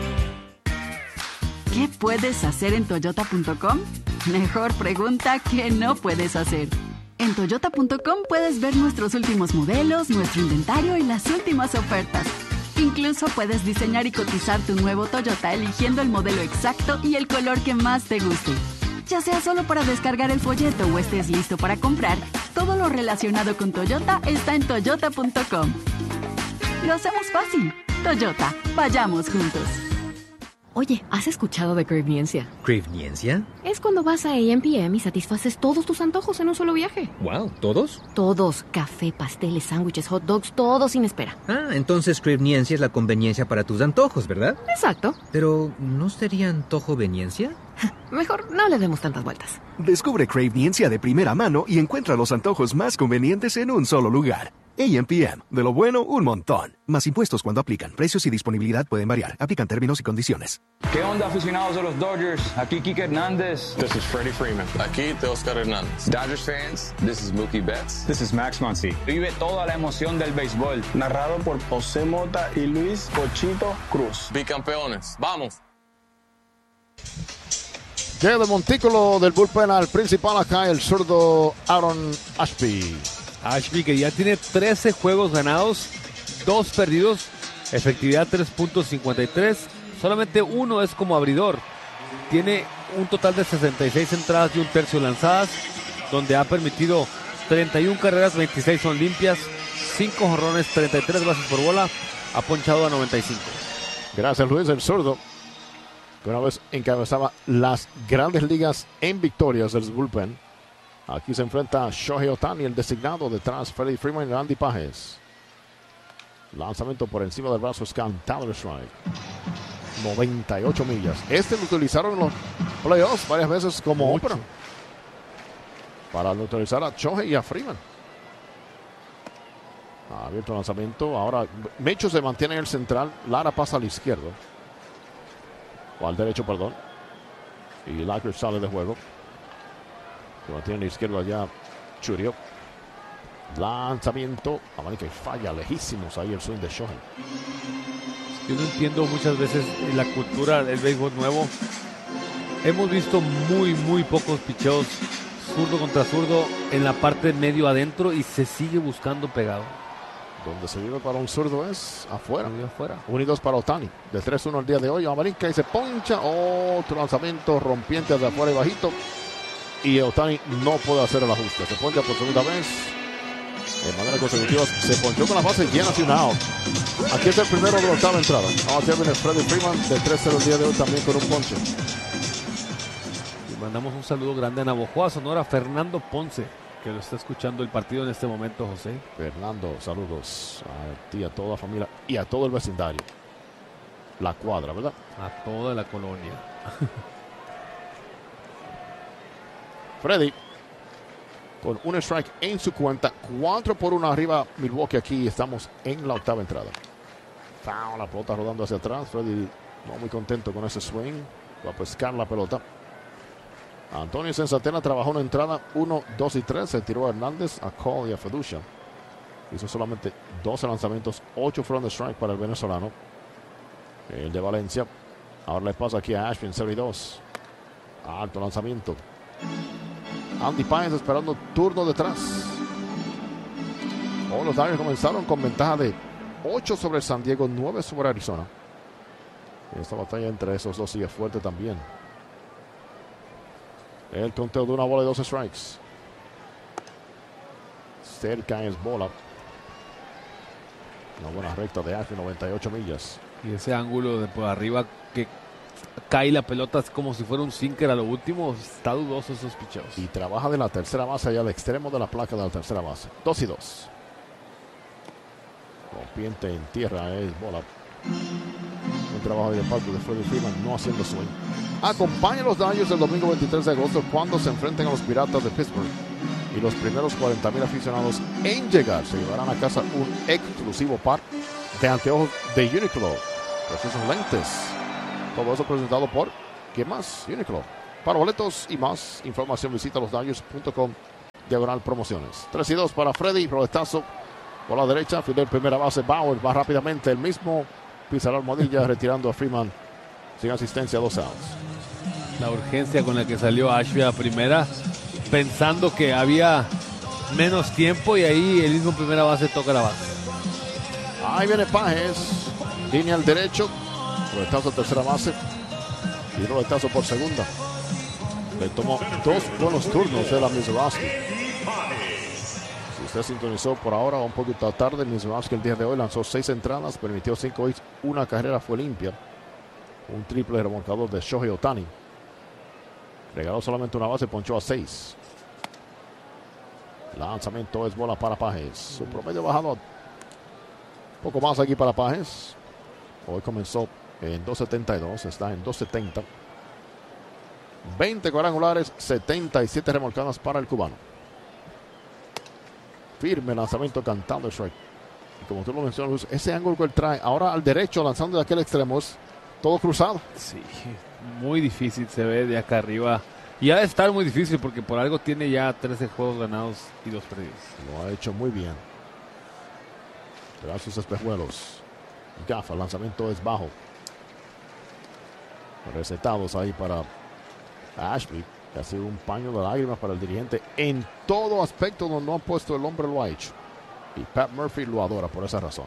¿Qué puedes hacer en toyota punto com? Mejor pregunta que no puedes hacer. En toyota punto com puedes ver nuestros últimos modelos, nuestro inventario y las últimas ofertas. Incluso puedes diseñar y cotizar tu nuevo Toyota eligiendo el modelo exacto y el color que más te guste. Ya sea solo para descargar el folleto o estés listo para comprar, todo lo relacionado con Toyota está en toyota punto com. Lo hacemos fácil. Toyota, vayamos juntos. Oye, ¿has escuchado de Cravniencia? ¿Cravniencia? Es cuando vas a A M P M y satisfaces todos tus antojos en un solo viaje. Wow, ¿todos? Todos. Café, pasteles, sándwiches, hot dogs, todo sin espera. Ah, entonces Cravniencia es la conveniencia para tus antojos, ¿verdad? Exacto. Pero, ¿no sería antojoveniencia? Mejor no le demos tantas vueltas. Descubre Cravniencia de primera mano y encuentra los antojos más convenientes en un solo lugar. A M P M. De lo bueno, un montón. Más impuestos cuando aplican. Precios y disponibilidad pueden variar. Aplican términos y condiciones. ¿Qué onda, aficionados de los Dodgers? Aquí Kike Hernández. This is Freddie Freeman. Aquí Teoscar Hernández. Dodgers fans, this is Mookie Betts. This is Max Muncy. Vive toda la emoción del béisbol. Narrado por José Mota y Luis Pochito Cruz. Bicampeones. ¡Vamos! Llega de montículo del bullpen al principal acá el zurdo Aaron Ashby. Ashby, que ya tiene trece juegos ganados, dos perdidos, efectividad tres punto cincuenta y tres, solamente uno es como abridor. Tiene un total de sesenta y seis entradas y un tercio lanzadas, donde ha permitido treinta y una carreras, veintiséis son limpias, cinco jonrones, treinta y tres bases por bola, ha ponchado a noventa y cinco. Gracias, Luis, el zurdo, que una vez encabezaba las grandes ligas en victorias del bullpen. Aquí se enfrenta a Shohei Ohtani, el designado, detrás Freddie Freeman y Randy Páez. Lanzamiento por encima del brazo, cantado el strike. noventa y ocho millas. Este lo utilizaron en los playoffs varias veces como ópera para neutralizar a Shohei y a Freeman. Abierto el lanzamiento. Ahora Mecho se mantiene en el central. Lara pasa al izquierdo. O al derecho, perdón. Y Lacker sale de juego. Se mantiene en la izquierda allá Churio. Lanzamiento. Amanica y falla lejísimos ahí el swing de Shohei. Yo no entiendo muchas veces la cultura del béisbol nuevo. Hemos visto muy, muy pocos picheos zurdo contra zurdo en la parte medio adentro y se sigue buscando pegado. Donde se vive para un zurdo es afuera. afuera. Unidos para Ohtani. De tres uno el día de hoy. Amarinca y se poncha. Otro lanzamiento rompiente de afuera y bajito. Y Ohtani no puede hacer el ajuste. Se poncha por segunda vez. De manera consecutiva se ponchó con la base llena sin out. Aquí es el primero de la octava entrada. Vamos a ver Freddie Freeman de tres cero el día de hoy también con un ponche. Y mandamos un saludo grande a Navojoa, Sonora, Fernando Ponce, que lo está escuchando el partido en este momento, José. Fernando, saludos a ti, a toda la familia y a todo el vecindario. La cuadra, ¿verdad? A toda la colonia. Freddy con un strike en su cuenta, cuatro por uno arriba Milwaukee. Aquí estamos en la octava entrada. Foul, la pelota rodando hacia atrás. Freddy no muy contento con ese swing. Va a pescar la pelota. Antonio Sensatena trabajó una entrada uno, dos y tres. Se tiró a Hernández, a Cole y a Feducia. Hizo solamente doce lanzamientos, ocho fueron de strike para el venezolano. El de Valencia. Ahora le pasa aquí a Ashby en cero y dos. Alto lanzamiento. Andy Páez esperando turno detrás. Oh, los Dodgers comenzaron con ventaja de ocho sobre San Diego, nueve sobre Arizona. Esta batalla entre esos dos sigue fuerte también. El conteo de una bola y dos strikes. Cerca es bola. Una buena recta de Ashby, noventa y ocho millas. Y ese ángulo de por arriba que cae la pelota es como si fuera un sinker a lo último. Está dudoso esos picheos. Y trabaja de la tercera base allá al extremo de la placa de la tercera base. Dos y dos. Rompiente en tierra es bola. Un trabajo de parte de Freddie Freeman, no haciendo swing. Acompaña a los Dodgers el domingo veintitrés de agosto cuando se enfrenten a los Piratas de Pittsburgh. Y los primeros cuarenta mil aficionados en llegar se llevarán a casa un exclusivo par de anteojos de Uniqlo. Preciosos lentes. Todo eso presentado por, ¿quién más? Uniqlo. Para boletos y más información visita los Dodgers punto com diagonal promociones. tres y dos para Freddy, roletazo por la derecha, Fidel primera base, Bauer va rápidamente el mismo, pisa la almohadilla retirando a Freeman sin asistencia, dos outs. La urgencia con la que salió Ashby a primera, pensando que había menos tiempo, y ahí el mismo primera base toca la base. Ahí viene Pages, línea al derecho, roletazo a tercera base y roletazo por segunda. Le tomó dos buenos turnos de la Mizrachi. Si usted sintonizó por ahora un poquito tarde, Mizrachi el día de hoy lanzó seis entradas, permitió cinco hits, una carrera fue limpia. Un triple remolcador de Shohei Ohtani. Regaló solamente una base, ponchó a seis. Lanzamiento es bola para Pages. Su promedio bajado un poco más aquí para Pages. Hoy comenzó en dos setenta y dos, está en dos setenta. veinte cuadrangulares, setenta y siete remolcadas para el cubano. Firme lanzamiento cantado de strike. Y como tú lo mencionas, ese ángulo que él trae ahora al derecho, lanzando de aquel extremo, es todo cruzado. Sí, muy difícil se ve de acá arriba. Y ha de estar muy difícil porque por algo tiene ya trece juegos ganados y dos perdidos. Lo ha hecho muy bien. Le da sus espejuelos. Gafa, el lanzamiento es bajo. Recetados ahí para Ashby, que ha sido un paño de lágrimas para el dirigente en todo aspecto donde no han puesto el hombre, lo ha hecho. Y Pat Murphy lo adora por esa razón.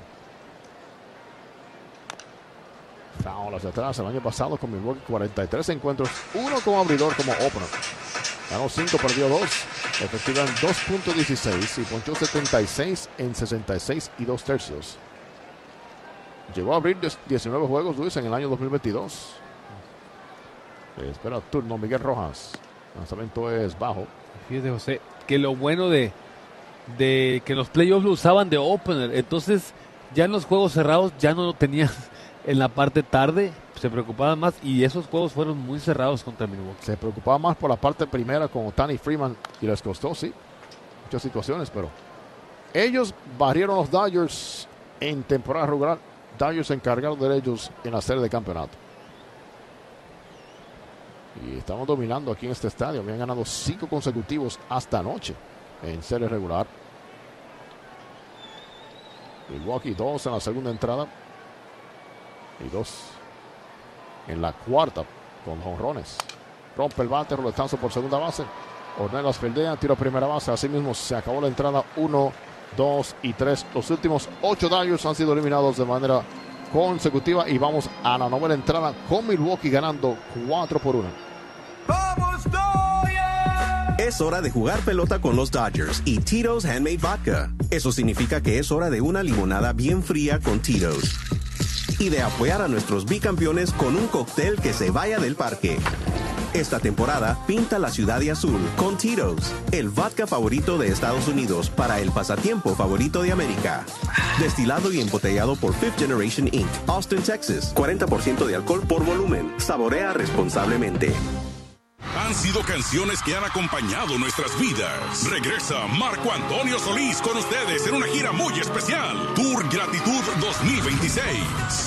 Foul hacia atrás. El año pasado con Milwaukee, cuarenta y tres encuentros, uno como abridor, como opener. Ganó cinco, perdió dos. Efectiva en dos punto dieciséis y ponchó setenta y seis en sesenta y seis y dos tercios. Llegó a abrir diecinueve juegos, Luis, en el año dos mil veintidós. Espera turno Miguel Rojas. Lanzamiento es bajo. Fíjate, José, que lo bueno de, de que los playoffs lo usaban de opener. Entonces, ya en los juegos cerrados ya no lo tenían en la parte tarde. Se preocupaban más y esos juegos fueron muy cerrados contra Milwaukee. Se preocupaba más por la parte primera con Ohtani Freeman y les costó, sí, muchas situaciones, pero ellos barrieron los Dodgers en temporada regular. Dodgers se encargaron de ellos en la serie de campeonato. Y estamos dominando aquí en este estadio. Habían ganado cinco consecutivos hasta anoche en serie regular. Milwaukee dos en la segunda entrada. Y dos en la cuarta con jonrones. Rompe el bate, roletazo por segunda base. Ornelas fildea, tiro a primera base. Así mismo se acabó la entrada uno, dos y tres. Los últimos ocho Dodgers han sido eliminados de manera consecutiva. Y vamos a la novena entrada con Milwaukee ganando cuatro por uno. ¡Vamos, Dodgers! Es hora de jugar pelota con los Dodgers y Tito's Handmade Vodka. Eso significa que es hora de una limonada bien fría con Tito's. Y de apoyar a nuestros bicampeones con un cóctel que se vaya del parque. Esta temporada, pinta la ciudad de azul con Tito's, el vodka favorito de Estados Unidos para el pasatiempo favorito de América. Destilado y embotellado por Fifth Generation incorporated, Austin, Texas. cuarenta por ciento de alcohol por volumen. Saborea responsablemente. Han sido canciones que han acompañado nuestras vidas. Regresa Marco Antonio Solís con ustedes en una gira muy especial. Tour Gratitud dos mil veintiséis.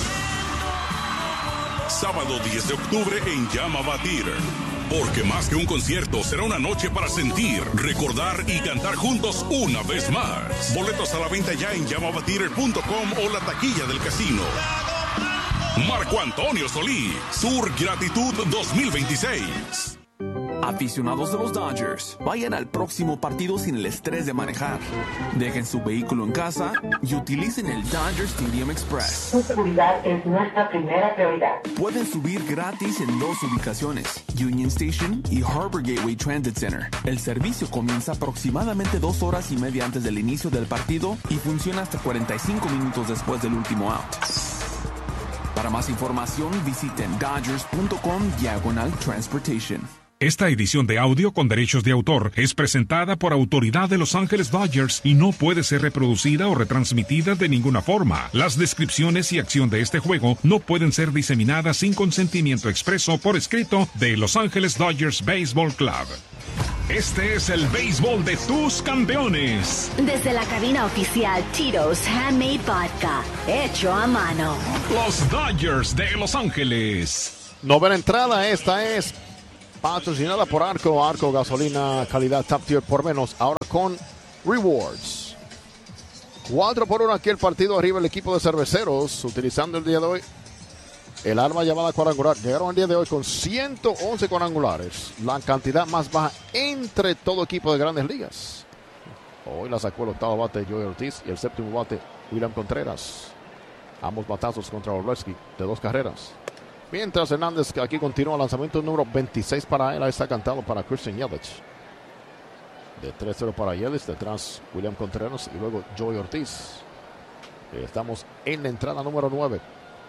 Sábado diez de octubre en Llama Batir. Porque más que un concierto, será una noche para sentir, recordar y cantar juntos una vez más. Boletos a la venta ya en llama batir punto com o la taquilla del casino. Marco Antonio Solís, Tour Gratitud dos mil veintiséis. Aficionados de los Dodgers, vayan al próximo partido sin el estrés de manejar. Dejen su vehículo en casa y utilicen el Dodger Stadium Express. Su seguridad es nuestra primera prioridad. Pueden subir gratis en dos ubicaciones, Union Station y Harbor Gateway Transit Center. El servicio comienza aproximadamente dos horas y media antes del inicio del partido y funciona hasta cuarenta y cinco minutos después del último out. Para más información, visiten dodgers punto com diagonal transportation. Esta edición de audio con derechos de autor es presentada por autoridad de Los Ángeles Dodgers y no puede ser reproducida o retransmitida de ninguna forma. Las descripciones y acción de este juego no pueden ser diseminadas sin consentimiento expreso por escrito de Los Ángeles Dodgers Baseball Club. Este es el béisbol de tus campeones. Desde la cabina oficial Tito's Handmade Vodka, hecho a mano. Los Dodgers de Los Ángeles. Novena entrada, esta es patrocinada por Arco. Arco, gasolina, calidad top tier por menos. Ahora con Rewards. cuatro por uno aquí el partido. Arriba el equipo de cerveceros. Utilizando el día de hoy el arma llamada cuadrangular. Llegaron el día de hoy con ciento once cuadrangulares. La cantidad más baja entre todo equipo de grandes ligas. Hoy la sacó el octavo bate Joey Ortiz y el séptimo bate William Contreras. Ambos batazos contra Orlowski de dos carreras. Mientras Hernández, que aquí continúa, lanzamiento número veintiséis para él. Ahí está cantado para Christian Yelich. De tres cero para Yelich. Detrás William Contreras y luego Joey Ortiz. Estamos en la entrada número nueve.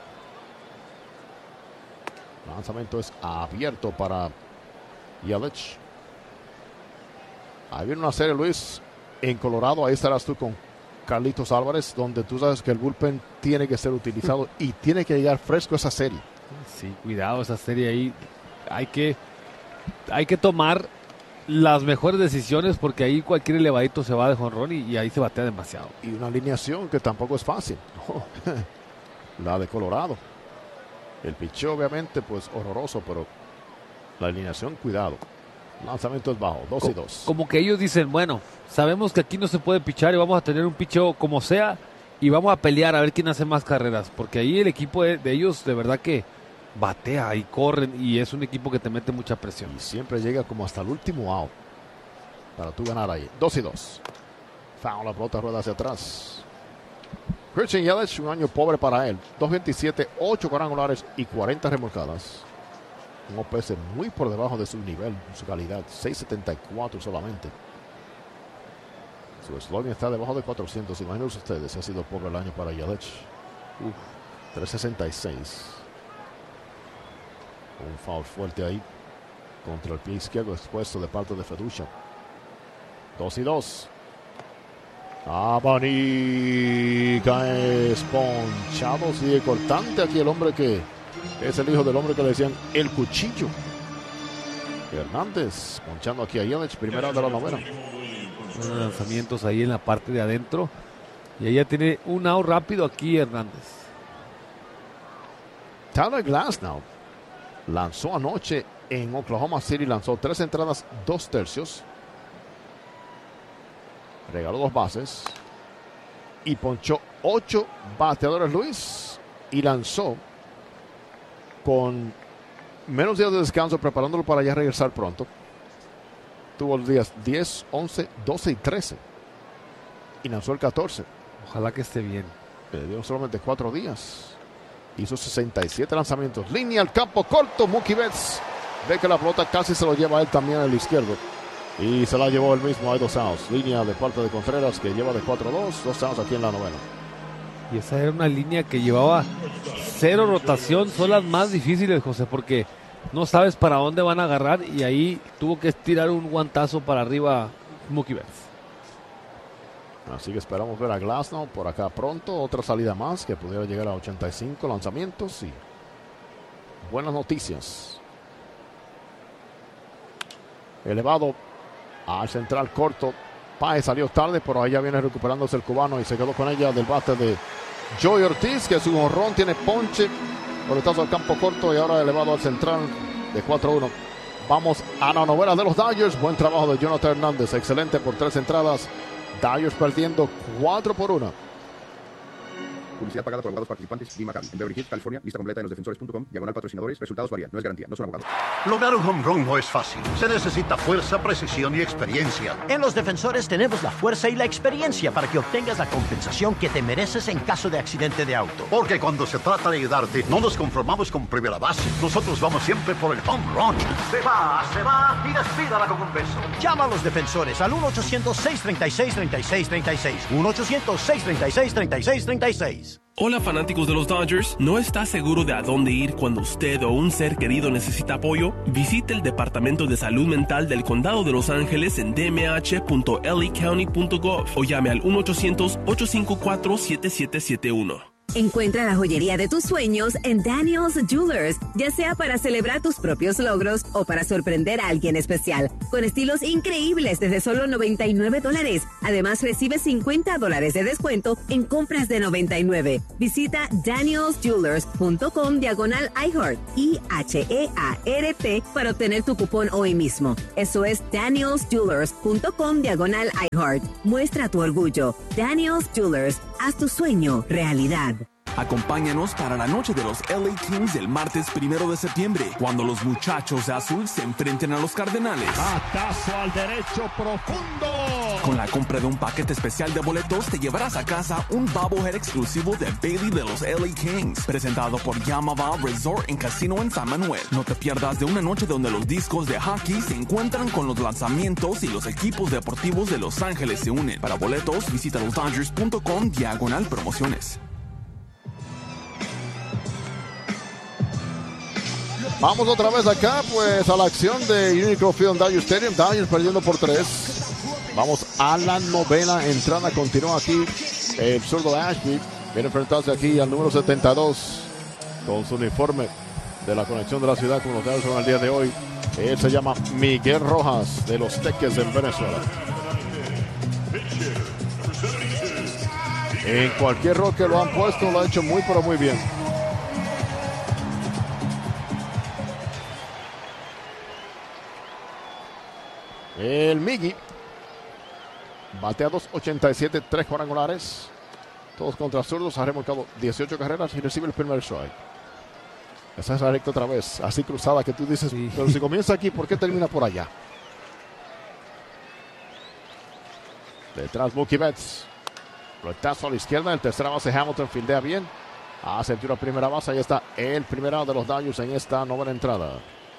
El lanzamiento es abierto para Yelich. Ahí viene una serie, Luis, en Colorado. Ahí estarás tú con Carlitos Álvarez, donde tú sabes que el bullpen tiene que ser utilizado y tiene que llegar fresco esa serie. Sí, cuidado esa serie ahí. Hay que, hay que tomar las mejores decisiones porque ahí cualquier elevadito se va de jonrón y, y ahí se batea demasiado. Y una alineación que tampoco es fácil. Oh, la de Colorado. El picheo obviamente pues horroroso, pero la alineación, cuidado. Lanzamiento es bajo, dos y dos. Como que ellos dicen, bueno, sabemos que aquí no se puede pichar y vamos a tener un picheo como sea y vamos a pelear a ver quién hace más carreras, porque ahí el equipo de, de ellos de verdad que batea y corren y es un equipo que te mete mucha presión. Y siempre llega como hasta el último out para tú ganar ahí. Dos y dos. Foul, la pelota rueda hacia atrás. Christian Yelich, un año pobre para él. dos veintisiete, ocho cuadrangulares y cuarenta remolcadas. Un O P S muy por debajo de su nivel, su calidad. seis setenta y cuatro solamente. Su slogan está debajo de cuatrocientos. Imagínense ustedes, ha sido pobre el año para Yelich. Uf, tres sesenta y seis. Un foul fuerte ahí contra el pie izquierdo expuesto de parte de Feducha. dos y dos. Abanica es ponchado. Sigue cortante aquí el hombre que es el hijo del hombre que le decían el cuchillo. Hernández ponchando aquí a Yelich, primera de la novena. Unos lanzamientos ahí en la parte de adentro. Y ella tiene un out rápido aquí Hernández. Tyler Glasnow lanzó anoche en Oklahoma City, lanzó tres entradas, dos tercios. Regaló dos bases y ponchó ocho bateadores, Luis, y lanzó con menos días de descanso, preparándolo para ya regresar pronto. Tuvo los días diez, once, doce y trece y lanzó el catorce. Ojalá que esté bien. Le dio solamente cuatro días. Hizo sesenta y siete lanzamientos. Línea al campo corto. Mookie Betts ve que la pelota casi se lo lleva a él también al izquierdo. Y se la llevó él mismo. Hay dos outs. Línea de parte de Contreras que lleva de cuatro a dos. Dos outs aquí en la novena. Y esa era una línea que llevaba cero rotación. Son las más difíciles, José, porque no sabes para dónde van a agarrar. Y ahí tuvo que tirar un guantazo para arriba Mookie Betts. Así que esperamos ver a Glasnow por acá pronto. Otra salida más que pudiera llegar a ochenta y cinco lanzamientos. Y buenas noticias. Elevado al central corto. Páez salió tarde, pero ahí ya viene recuperándose el cubano y se quedó con ella del bate de Joey Ortiz, que su jonrón tiene ponche. Boletazo al campo corto y ahora elevado al central de cuatro a uno. Vamos a la novela de los Dodgers. Buen trabajo de Jonathan Hernández. Excelente por tres entradas. Dodgers perdiendo cuatro por uno. Publicidad pagada por abogados participantes. Lee McCann. En Beverly Hills, California. Lista completa en los defensores punto com. Diagonal patrocinadores. Resultados varían. No es garantía. No son abogados. Lograr un home run no es fácil. Se necesita fuerza, precisión y experiencia. En los defensores tenemos la fuerza y la experiencia para que obtengas la compensación que te mereces en caso de accidente de auto. Porque cuando se trata de ayudarte, no nos conformamos con primera base. Nosotros vamos siempre por el home run. Se va, se va y despídala con un beso. Llama a los defensores al uno ochocientos, seis treinta y seis, treinta y seis treinta y seis. uno ochocientos, seis treinta y seis, treinta y seis treinta y seis. Hola fanáticos de los Dodgers, ¿no está seguro de a dónde ir cuando usted o un ser querido necesita apoyo? Visite el Departamento de Salud Mental del Condado de Los Ángeles en d m h punto l a county punto gov o llame al uno ochocientos, ocho cinco cuatro, siete siete siete uno. Encuentra la joyería de tus sueños en Daniel's Jewelers, ya sea para celebrar tus propios logros o para sorprender a alguien especial, con estilos increíbles desde solo noventa y nueve dólares. Además, recibe cincuenta dólares de descuento en compras de noventa y nueve. Visita daniels jewelers punto com diagonal iHeart, I H E A R T, para obtener tu cupón hoy mismo. Eso es daniels jewelers punto com diagonal iHeart. Muestra tu orgullo. Daniel's Jewelers, haz tu sueño realidad. Acompáñanos para la noche de los L A Kings el martes primero de septiembre, cuando los muchachos de azul se enfrenten a los Cardenales. Batazo al derecho profundo. Con la compra de un paquete especial de boletos, te llevarás a casa un bobblehead exclusivo de Bailey de los L A Kings, presentado por Yamava Resort and Casino en San Manuel. No te pierdas de una noche donde los discos de hockey se encuentran con los lanzamientos y los equipos deportivos de Los Ángeles se unen. Para boletos, visita los dodgers punto com diagonal promociones. Vamos otra vez acá, pues, a la acción de Unicron Field Dodger Stadium. Dodgers perdiendo por tres. Vamos a la novena entrada. Continúa aquí el zurdo Ashby. Viene a enfrentarse aquí al número setenta y dos con su uniforme de la conexión de la ciudad con los Dodgers en el día de hoy. Él se llama Miguel Rojas, de los Teques en Venezuela. En cualquier rol que lo han puesto, lo ha hecho muy, pero muy bien. El Miggy batea dos ochenta y siete, tres cuadrangulares, todos contra zurdos, ha remolcado dieciocho carreras y recibe el primer strike. Esa es la recta otra vez, así cruzada que tú dices, sí. Pero si comienza aquí, ¿por qué termina por allá? Detrás Mookie Betts, rectazo a la izquierda, el tercera base Hamilton fildea bien, hace el tiro a primera base, ahí está el primer out de los Dodgers en esta novena entrada.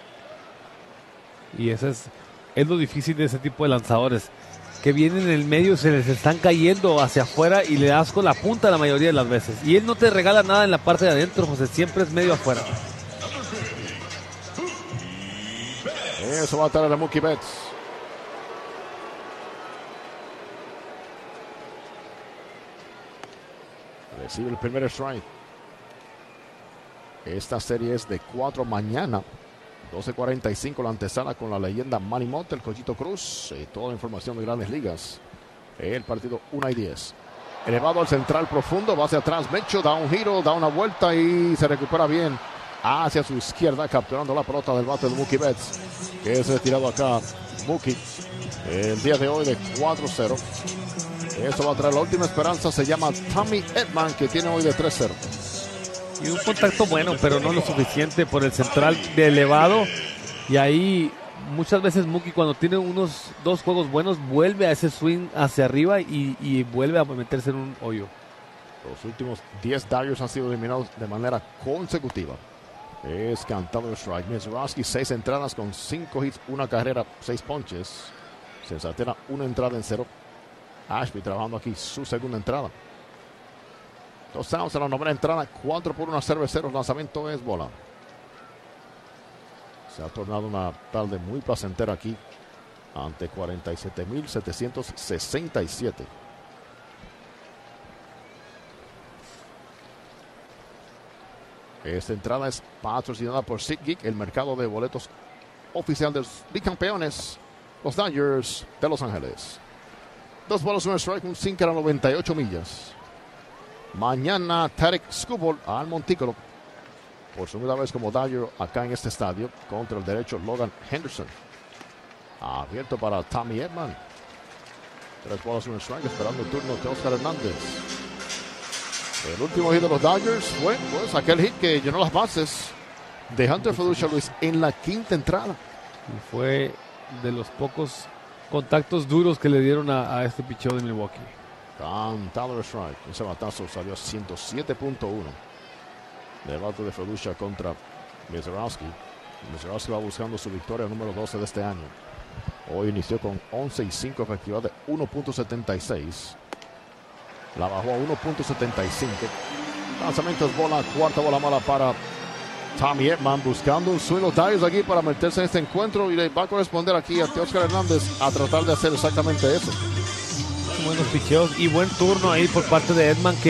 Y ese es... Es lo difícil de ese tipo de lanzadores, que vienen en el medio, se les están cayendo hacia afuera y le das con la punta la mayoría de las veces. Y él no te regala nada en la parte de adentro, José, siempre es medio afuera. Eso va a estar a Mookie Betts. Recibe el primer strike. Esta serie es de cuatro mañana. doce cuarenta y cinco la antesala con la leyenda Manny Mota, el Cochito Cruz, y toda la información de Grandes Ligas. El partido uno y diez. Elevado al central profundo, va hacia atrás, Mecho, da un giro, da una vuelta y se recupera bien hacia su izquierda, capturando la pelota del bate de Mookie Betts, que es retirado acá. Mookie, el día de hoy de cuatro cero. Eso va a traer la última esperanza, se llama Tommy Edman, que tiene hoy de tres cero. Y un contacto bueno, pero no lo suficiente por el central de elevado. Y ahí muchas veces Mookie, cuando tiene unos dos juegos buenos, vuelve a ese swing hacia arriba y, y vuelve a meterse en un hoyo. Los últimos diez Dodgers han sido eliminados de manera consecutiva. Es cantado el strike. Mizorowski, seis entradas con cinco hits, una carrera, seis ponches. Sensatena, una entrada en cero. Ashby trabajando aquí su segunda entrada. Dos outs en la novena entrada, cuatro por una cerveceros, lanzamiento es bola. Se ha tornado una tarde muy placentera aquí ante cuarenta y siete mil setecientos sesenta y siete. Esta entrada es patrocinada por SeatGeek, el mercado de boletos oficial de los bicampeones, los Dodgers de Los Ángeles. Dos bolas, un strike, un sinker a noventa y ocho millas. Mañana Tarek Skubal al montículo por segunda vez como Dodger acá en este estadio contra el derecho Logan Henderson. Abierto para Tommy Edman. Tres bolas, un strike, esperando el turno de Oscar Hernández. El último hit de los Dodgers fue pues, aquel hit que llenó las bases de Hunter Feducia, Luis, en la quinta entrada. Y fue de los pocos contactos duros que le dieron a, a este picheo de Milwaukee. Cantado el strike. Ese batazo salió a ciento siete punto uno. Debate de Feducia contra Mizorowski. Mizorowski va buscando su victoria número doce de este año. Hoy inició con once y cinco, efectividad de uno punto setenta y seis. La bajó a uno punto setenta y cinco. Lanzamiento es bola, cuarta bola mala para Tommy Edman, buscando un swing los Dodgers aquí para meterse en este encuentro y le va a corresponder aquí a Teóscar Hernández a tratar de hacer exactamente eso. Buenos picheos y buen turno ahí por parte de Edman, que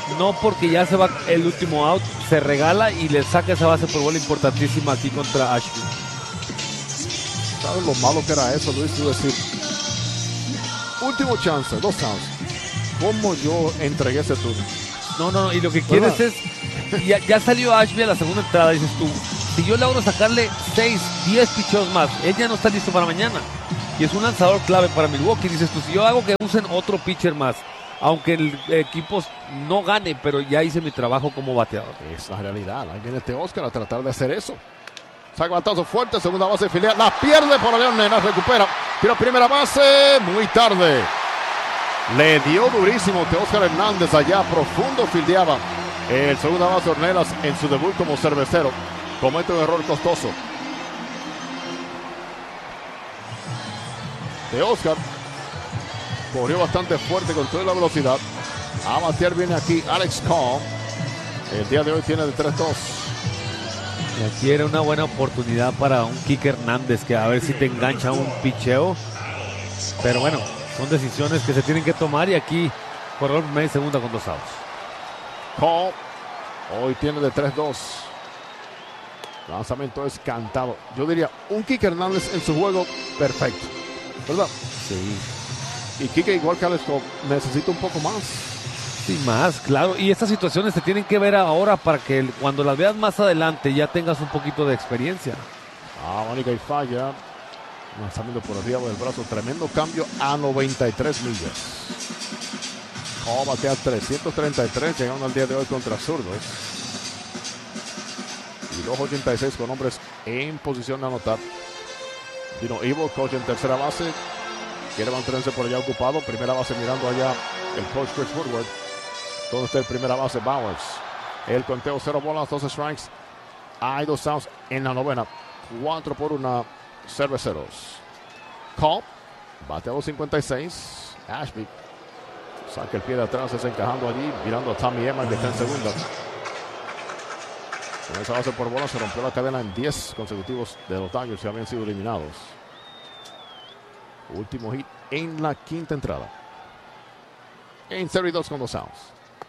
no porque ya se va el último out, se regala y le saca esa base por bola importantísima aquí contra Ashby. ¿Sabes lo malo que era eso, Luis? Tú decir, último chance, dos outs. ¿Cómo yo entregué ese turno? No, no, no, y lo que quieres es, ya, ya salió Ashby a la segunda entrada, dices tú, si yo logro sacarle seis, diez picheos más, él ya no está listo para mañana. Y es un lanzador clave para Milwaukee. Dices tú, si yo hago que usen otro pitcher más, aunque el equipo no gane, pero ya hice mi trabajo como bateador. Es la realidad. Ahí viene Teoscar a tratar de hacer eso. Saca batazo fuerte, segunda base filial. La pierde por León Nenas, recupera. Tira primera base, muy tarde. Le dio durísimo Teoscar Hernández allá, profundo fildeaba. El segunda base Ornelas en su debut como cervecero. Comete un error costoso. Teoscar corrió bastante fuerte con toda la velocidad. A batear viene aquí Alex Cobb. El día de hoy tiene de tres dos. Y aquí era una buena oportunidad para un Kike Hernández, que a ver si te engancha un picheo. Pero bueno, son decisiones que se tienen que tomar y aquí corrió media segunda con dos outs. Cobb hoy tiene de tres dos. Lanzamiento es cantado. Yo diría un Kike Hernández en su juego perfecto, ¿verdad? Sí. Y Kike, igual que Alex Cobb, necesita un poco más. Sí, más, claro. Y estas situaciones se tienen que ver ahora para que el, cuando las veas más adelante ya tengas un poquito de experiencia. Ah, Manica y falla. Lanzamiento por arriba del brazo. Tremendo cambio a noventa y tres millas. Cobb batea trescientos treinta y tres, llegando al día de hoy contra zurdos. Y dos ochenta y seis con hombres en posición de anotar. Vino Ivo, coach en tercera base. Quiere mantenerse por allá ocupado. Primera base mirando allá el coach Chris Woodward. ¿Dónde está el primera base? Bowers. El conteo cero bolas, doce strikes. Hay dos outs en la novena. cuatro por una. Cerveceros. Cobb. Bateado cincuenta y seis. Ashby. Saca el pie de atrás, desencajando allí. Mirando a Tommy Emma que está en segunda. Con esa base por bola se rompió la cadena en diez consecutivos de los Dodgers que habían sido eliminados. Último hit en la quinta entrada. En cero y dos con dos outs.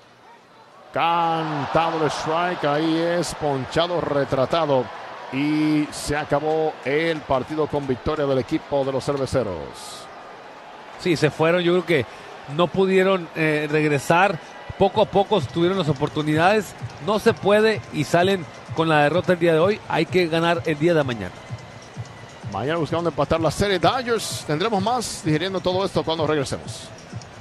Cantado el strike. Ahí es ponchado, retratado. Y se acabó el partido con victoria del equipo de los cerveceros. Sí, se fueron. Yo creo que no pudieron eh, regresar. Poco a poco tuvieron las oportunidades. No se puede y salen con la derrota el día de hoy. Hay que ganar el día de mañana. Mañana buscando empatar la serie Dodgers. Tendremos más digiriendo todo esto cuando regresemos.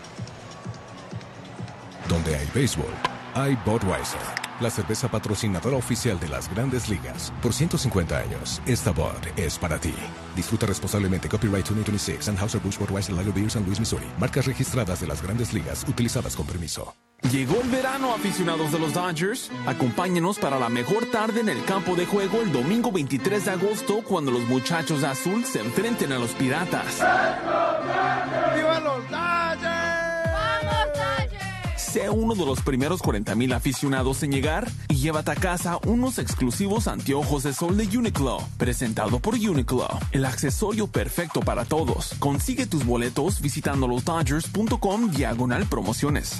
Donde hay béisbol, hay Budweiser, la cerveza patrocinadora oficial de las Grandes Ligas. Por ciento cincuenta años, esta Bud es para ti. Disfruta responsablemente. Copyright dos mil veintiséis. Anheuser-Busch Budweiser Lager Beer San Luis, Missouri. Marcas registradas de las Grandes Ligas, utilizadas con permiso. Llegó el verano, aficionados de los Dodgers. Acompáñenos para la mejor tarde en el campo de juego el domingo veintitrés de agosto, cuando los muchachos de azul se enfrenten a los Piratas. ¡Viva los Dodgers! ¡Vamos, Dodgers! Sé uno de los primeros cuarenta mil aficionados en llegar y llévate a casa unos exclusivos anteojos de sol de Uniqlo, presentado por Uniqlo, el accesorio perfecto para todos. Consigue tus boletos visitando los dodgers punto com diagonal promociones.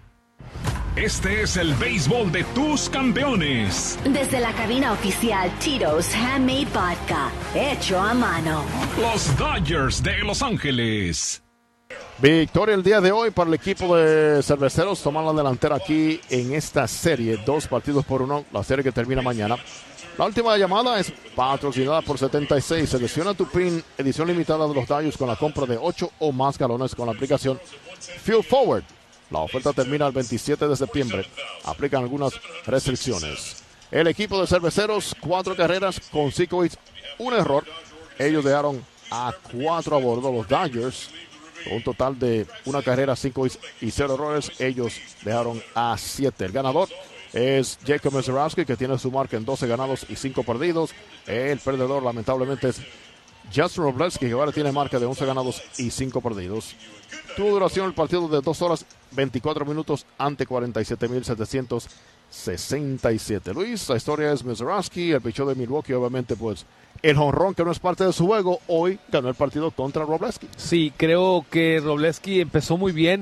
Este es el béisbol de tus campeones. Desde la cabina oficial Tito's Handmade Vodka, hecho a mano. Los Dodgers de Los Ángeles. Victoria el día de hoy para el equipo de cerveceros. Toman la delantera aquí en esta serie. Dos partidos por uno. La serie que termina mañana. La última llamada es patrocinada por setenta y seis. Selecciona tu pin. Edición limitada de los Dodgers con la compra de ocho o más galones con la aplicación Fuel Forward. La oferta termina el veintisiete de septiembre. Aplican algunas restricciones. El equipo de cerveceros, cuatro carreras con cinco hits, un error. Ellos dejaron a cuatro a bordo. Los Dodgers, con un total de una carrera, cinco hits y cero errores. Ellos dejaron a siete. El ganador es Jacob Mezerowski, que tiene su marca en doce ganados y cinco perdidos. El perdedor, lamentablemente, es Justin Robleski, que ahora tiene marca de once ganados y cinco perdidos. Tuvo duración el partido de dos horas veinticuatro minutos ante cuarenta y siete mil setecientos sesenta y siete. Luis, la historia es Mezerowski, el pichó de Milwaukee, obviamente, pues el jonrón que no es parte de su juego, hoy ganó el partido contra Robleski. Sí, creo que Robleski empezó muy bien,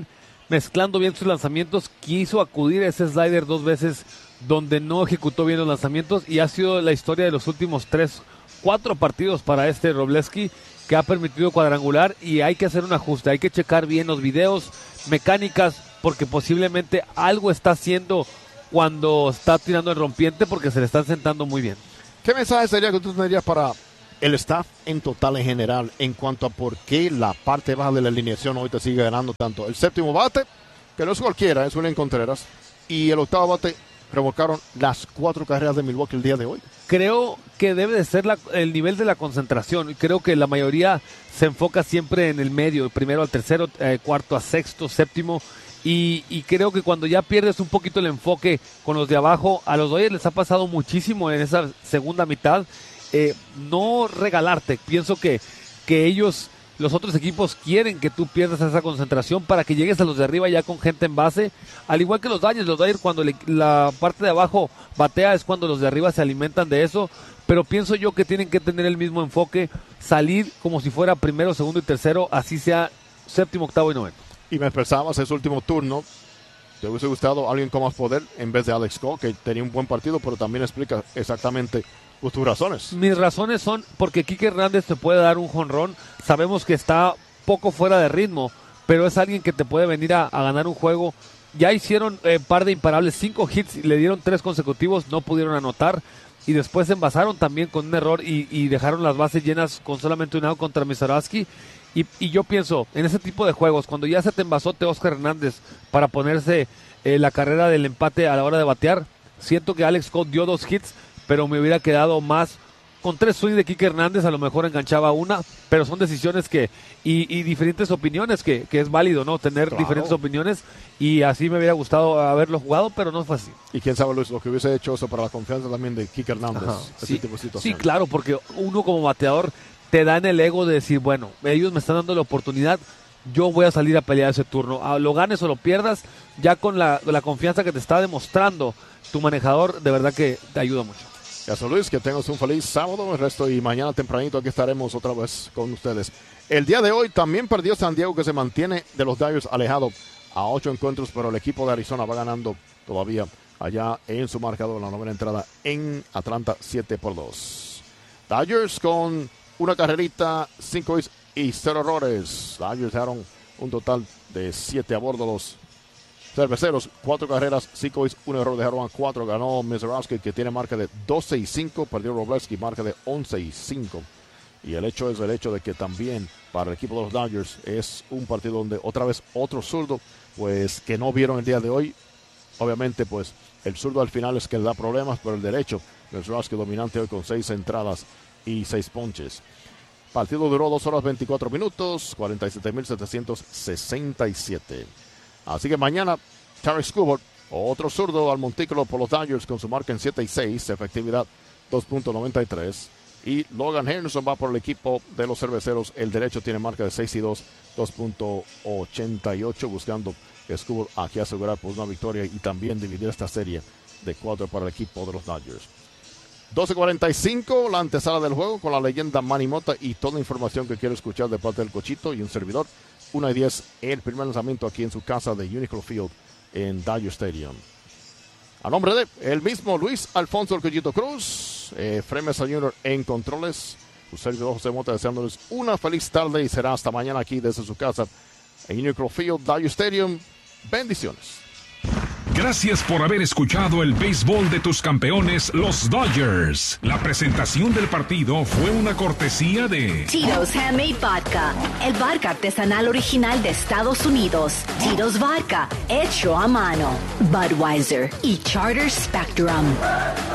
mezclando bien sus lanzamientos, quiso acudir a ese slider dos veces donde no ejecutó bien los lanzamientos y ha sido la historia de los últimos tres, cuatro partidos para este Wroblewski, que ha permitido cuadrangular y hay que hacer un ajuste, hay que checar bien los videos, mecánicas, porque posiblemente algo está haciendo cuando está tirando el rompiente porque se le están sentando muy bien. ¿Qué mensaje sería que tú tendrías para el staff en total en general en cuanto a por qué la parte baja de la alineación hoy te sigue ganando tanto? El séptimo bate, que no es cualquiera, es William Contreras, y el octavo bate revocaron las cuatro carreras de Milwaukee el día de hoy. Creo que debe de ser la, el nivel de la concentración. Creo que la mayoría se enfoca siempre en el medio, primero al tercero, eh, cuarto a sexto, séptimo. Y, y creo que cuando ya pierdes un poquito el enfoque con los de abajo, a los Dodgers les ha pasado muchísimo en esa segunda mitad. Eh, no regalarte. Pienso que, que ellos, los otros equipos, quieren que tú pierdas esa concentración para que llegues a los de arriba ya con gente en base. Al igual que los Dodgers, los Dodgers cuando le, la parte de abajo batea es cuando los de arriba se alimentan de eso. Pero pienso yo que tienen que tener el mismo enfoque, salir como si fuera primero, segundo y tercero, así sea séptimo, octavo y noveno. Y me expresabas ese último turno, ¿te hubiese gustado alguien con más poder en vez de Alex Cole, que tenía un buen partido, pero también explica exactamente pues, tus razones? Mis razones son porque Kike Hernández te puede dar un jonrón, sabemos que está poco fuera de ritmo, pero es alguien que te puede venir a, a ganar un juego. Ya hicieron un eh, par de imparables, cinco hits, y le dieron tres consecutivos, no pudieron anotar, y después se envasaron también con un error y, y dejaron las bases llenas con solamente un out contra Misarowski. Y, y yo pienso, en ese tipo de juegos, cuando ya se te envasó Teóscar Hernández para ponerse eh, la carrera del empate a la hora de batear, siento que Alex Cole dio dos hits, pero me hubiera quedado más con tres swings de Kike Hernández, a lo mejor enganchaba una, pero son decisiones que, y, y diferentes opiniones, que, que es válido, ¿no? Tener claro. diferentes opiniones, y así me hubiera gustado haberlo jugado, pero no fue así. Y quién sabe, Luis, lo que hubiese hecho eso para la confianza también de Kike Hernández. Sí, tipo de sí, claro, porque uno como bateador te da en el ego de decir, bueno, ellos me están dando la oportunidad, yo voy a salir a pelear ese turno. A lo ganes o lo pierdas, ya con la, la confianza que te está demostrando tu manejador, de verdad que te ayuda mucho. Gracias, Luis, que tengas un feliz sábado, el resto, y mañana tempranito aquí estaremos otra vez con ustedes. El día de hoy también perdió San Diego, que se mantiene de los Dodgers alejado a ocho encuentros, pero el equipo de Arizona va ganando todavía allá en su marcador, la novena entrada en Atlanta, siete por dos. Dodgers con una carrerita, cinco hits y cero errores. Dodgers dejaron un total de siete a bordo. Los cerveceros, cuatro carreras, cinco hits, un error, dejaron a cuatro. Ganó Misarowski, que tiene marca de doce y cinco. Perdió Wroblewski, marca de once y cinco. Y el hecho es el hecho de que también para el equipo de los Dodgers es un partido donde otra vez otro zurdo, pues que no vieron el día de hoy. Obviamente, pues el zurdo al final es que le da problemas, pero el derecho, Misarowski dominante hoy con seis entradas y seis ponches. Partido duró dos horas veinticuatro minutos, cuarenta y siete mil setecientos sesenta y siete. Así que mañana, Tarik Skubal, otro zurdo al montículo por los Dodgers con su marca en siete y seis, efectividad dos punto noventa y tres. Y Logan Henderson va por el equipo de los cerveceros. El derecho tiene marca de seis y dos, dos punto ochenta y ocho, buscando que Skubal aquí asegurar pues, una victoria y también dividir esta serie de cuatro para el equipo de los Dodgers. doce cuarenta y cinco, la antesala del juego con la leyenda Manny Mota y toda la información que quiero escuchar de parte del Cochito y un servidor. una y diez, el primer lanzamiento aquí en su casa de Unicron Field en Dodger Stadium. A nombre de el mismo Luis Alfonso El Cochito Cruz, eh, Fremesa junior en controles, su servidor José Mota deseándoles una feliz tarde y será hasta mañana aquí desde su casa en Unicron Field, Dodger Stadium. Bendiciones. Gracias por haber escuchado el béisbol de tus campeones, los Dodgers. La presentación del partido fue una cortesía de Tito's Handmade Vodka, el vodka artesanal original de Estados Unidos. Tito's Vodka, hecho a mano. Budweiser y Charter Spectrum.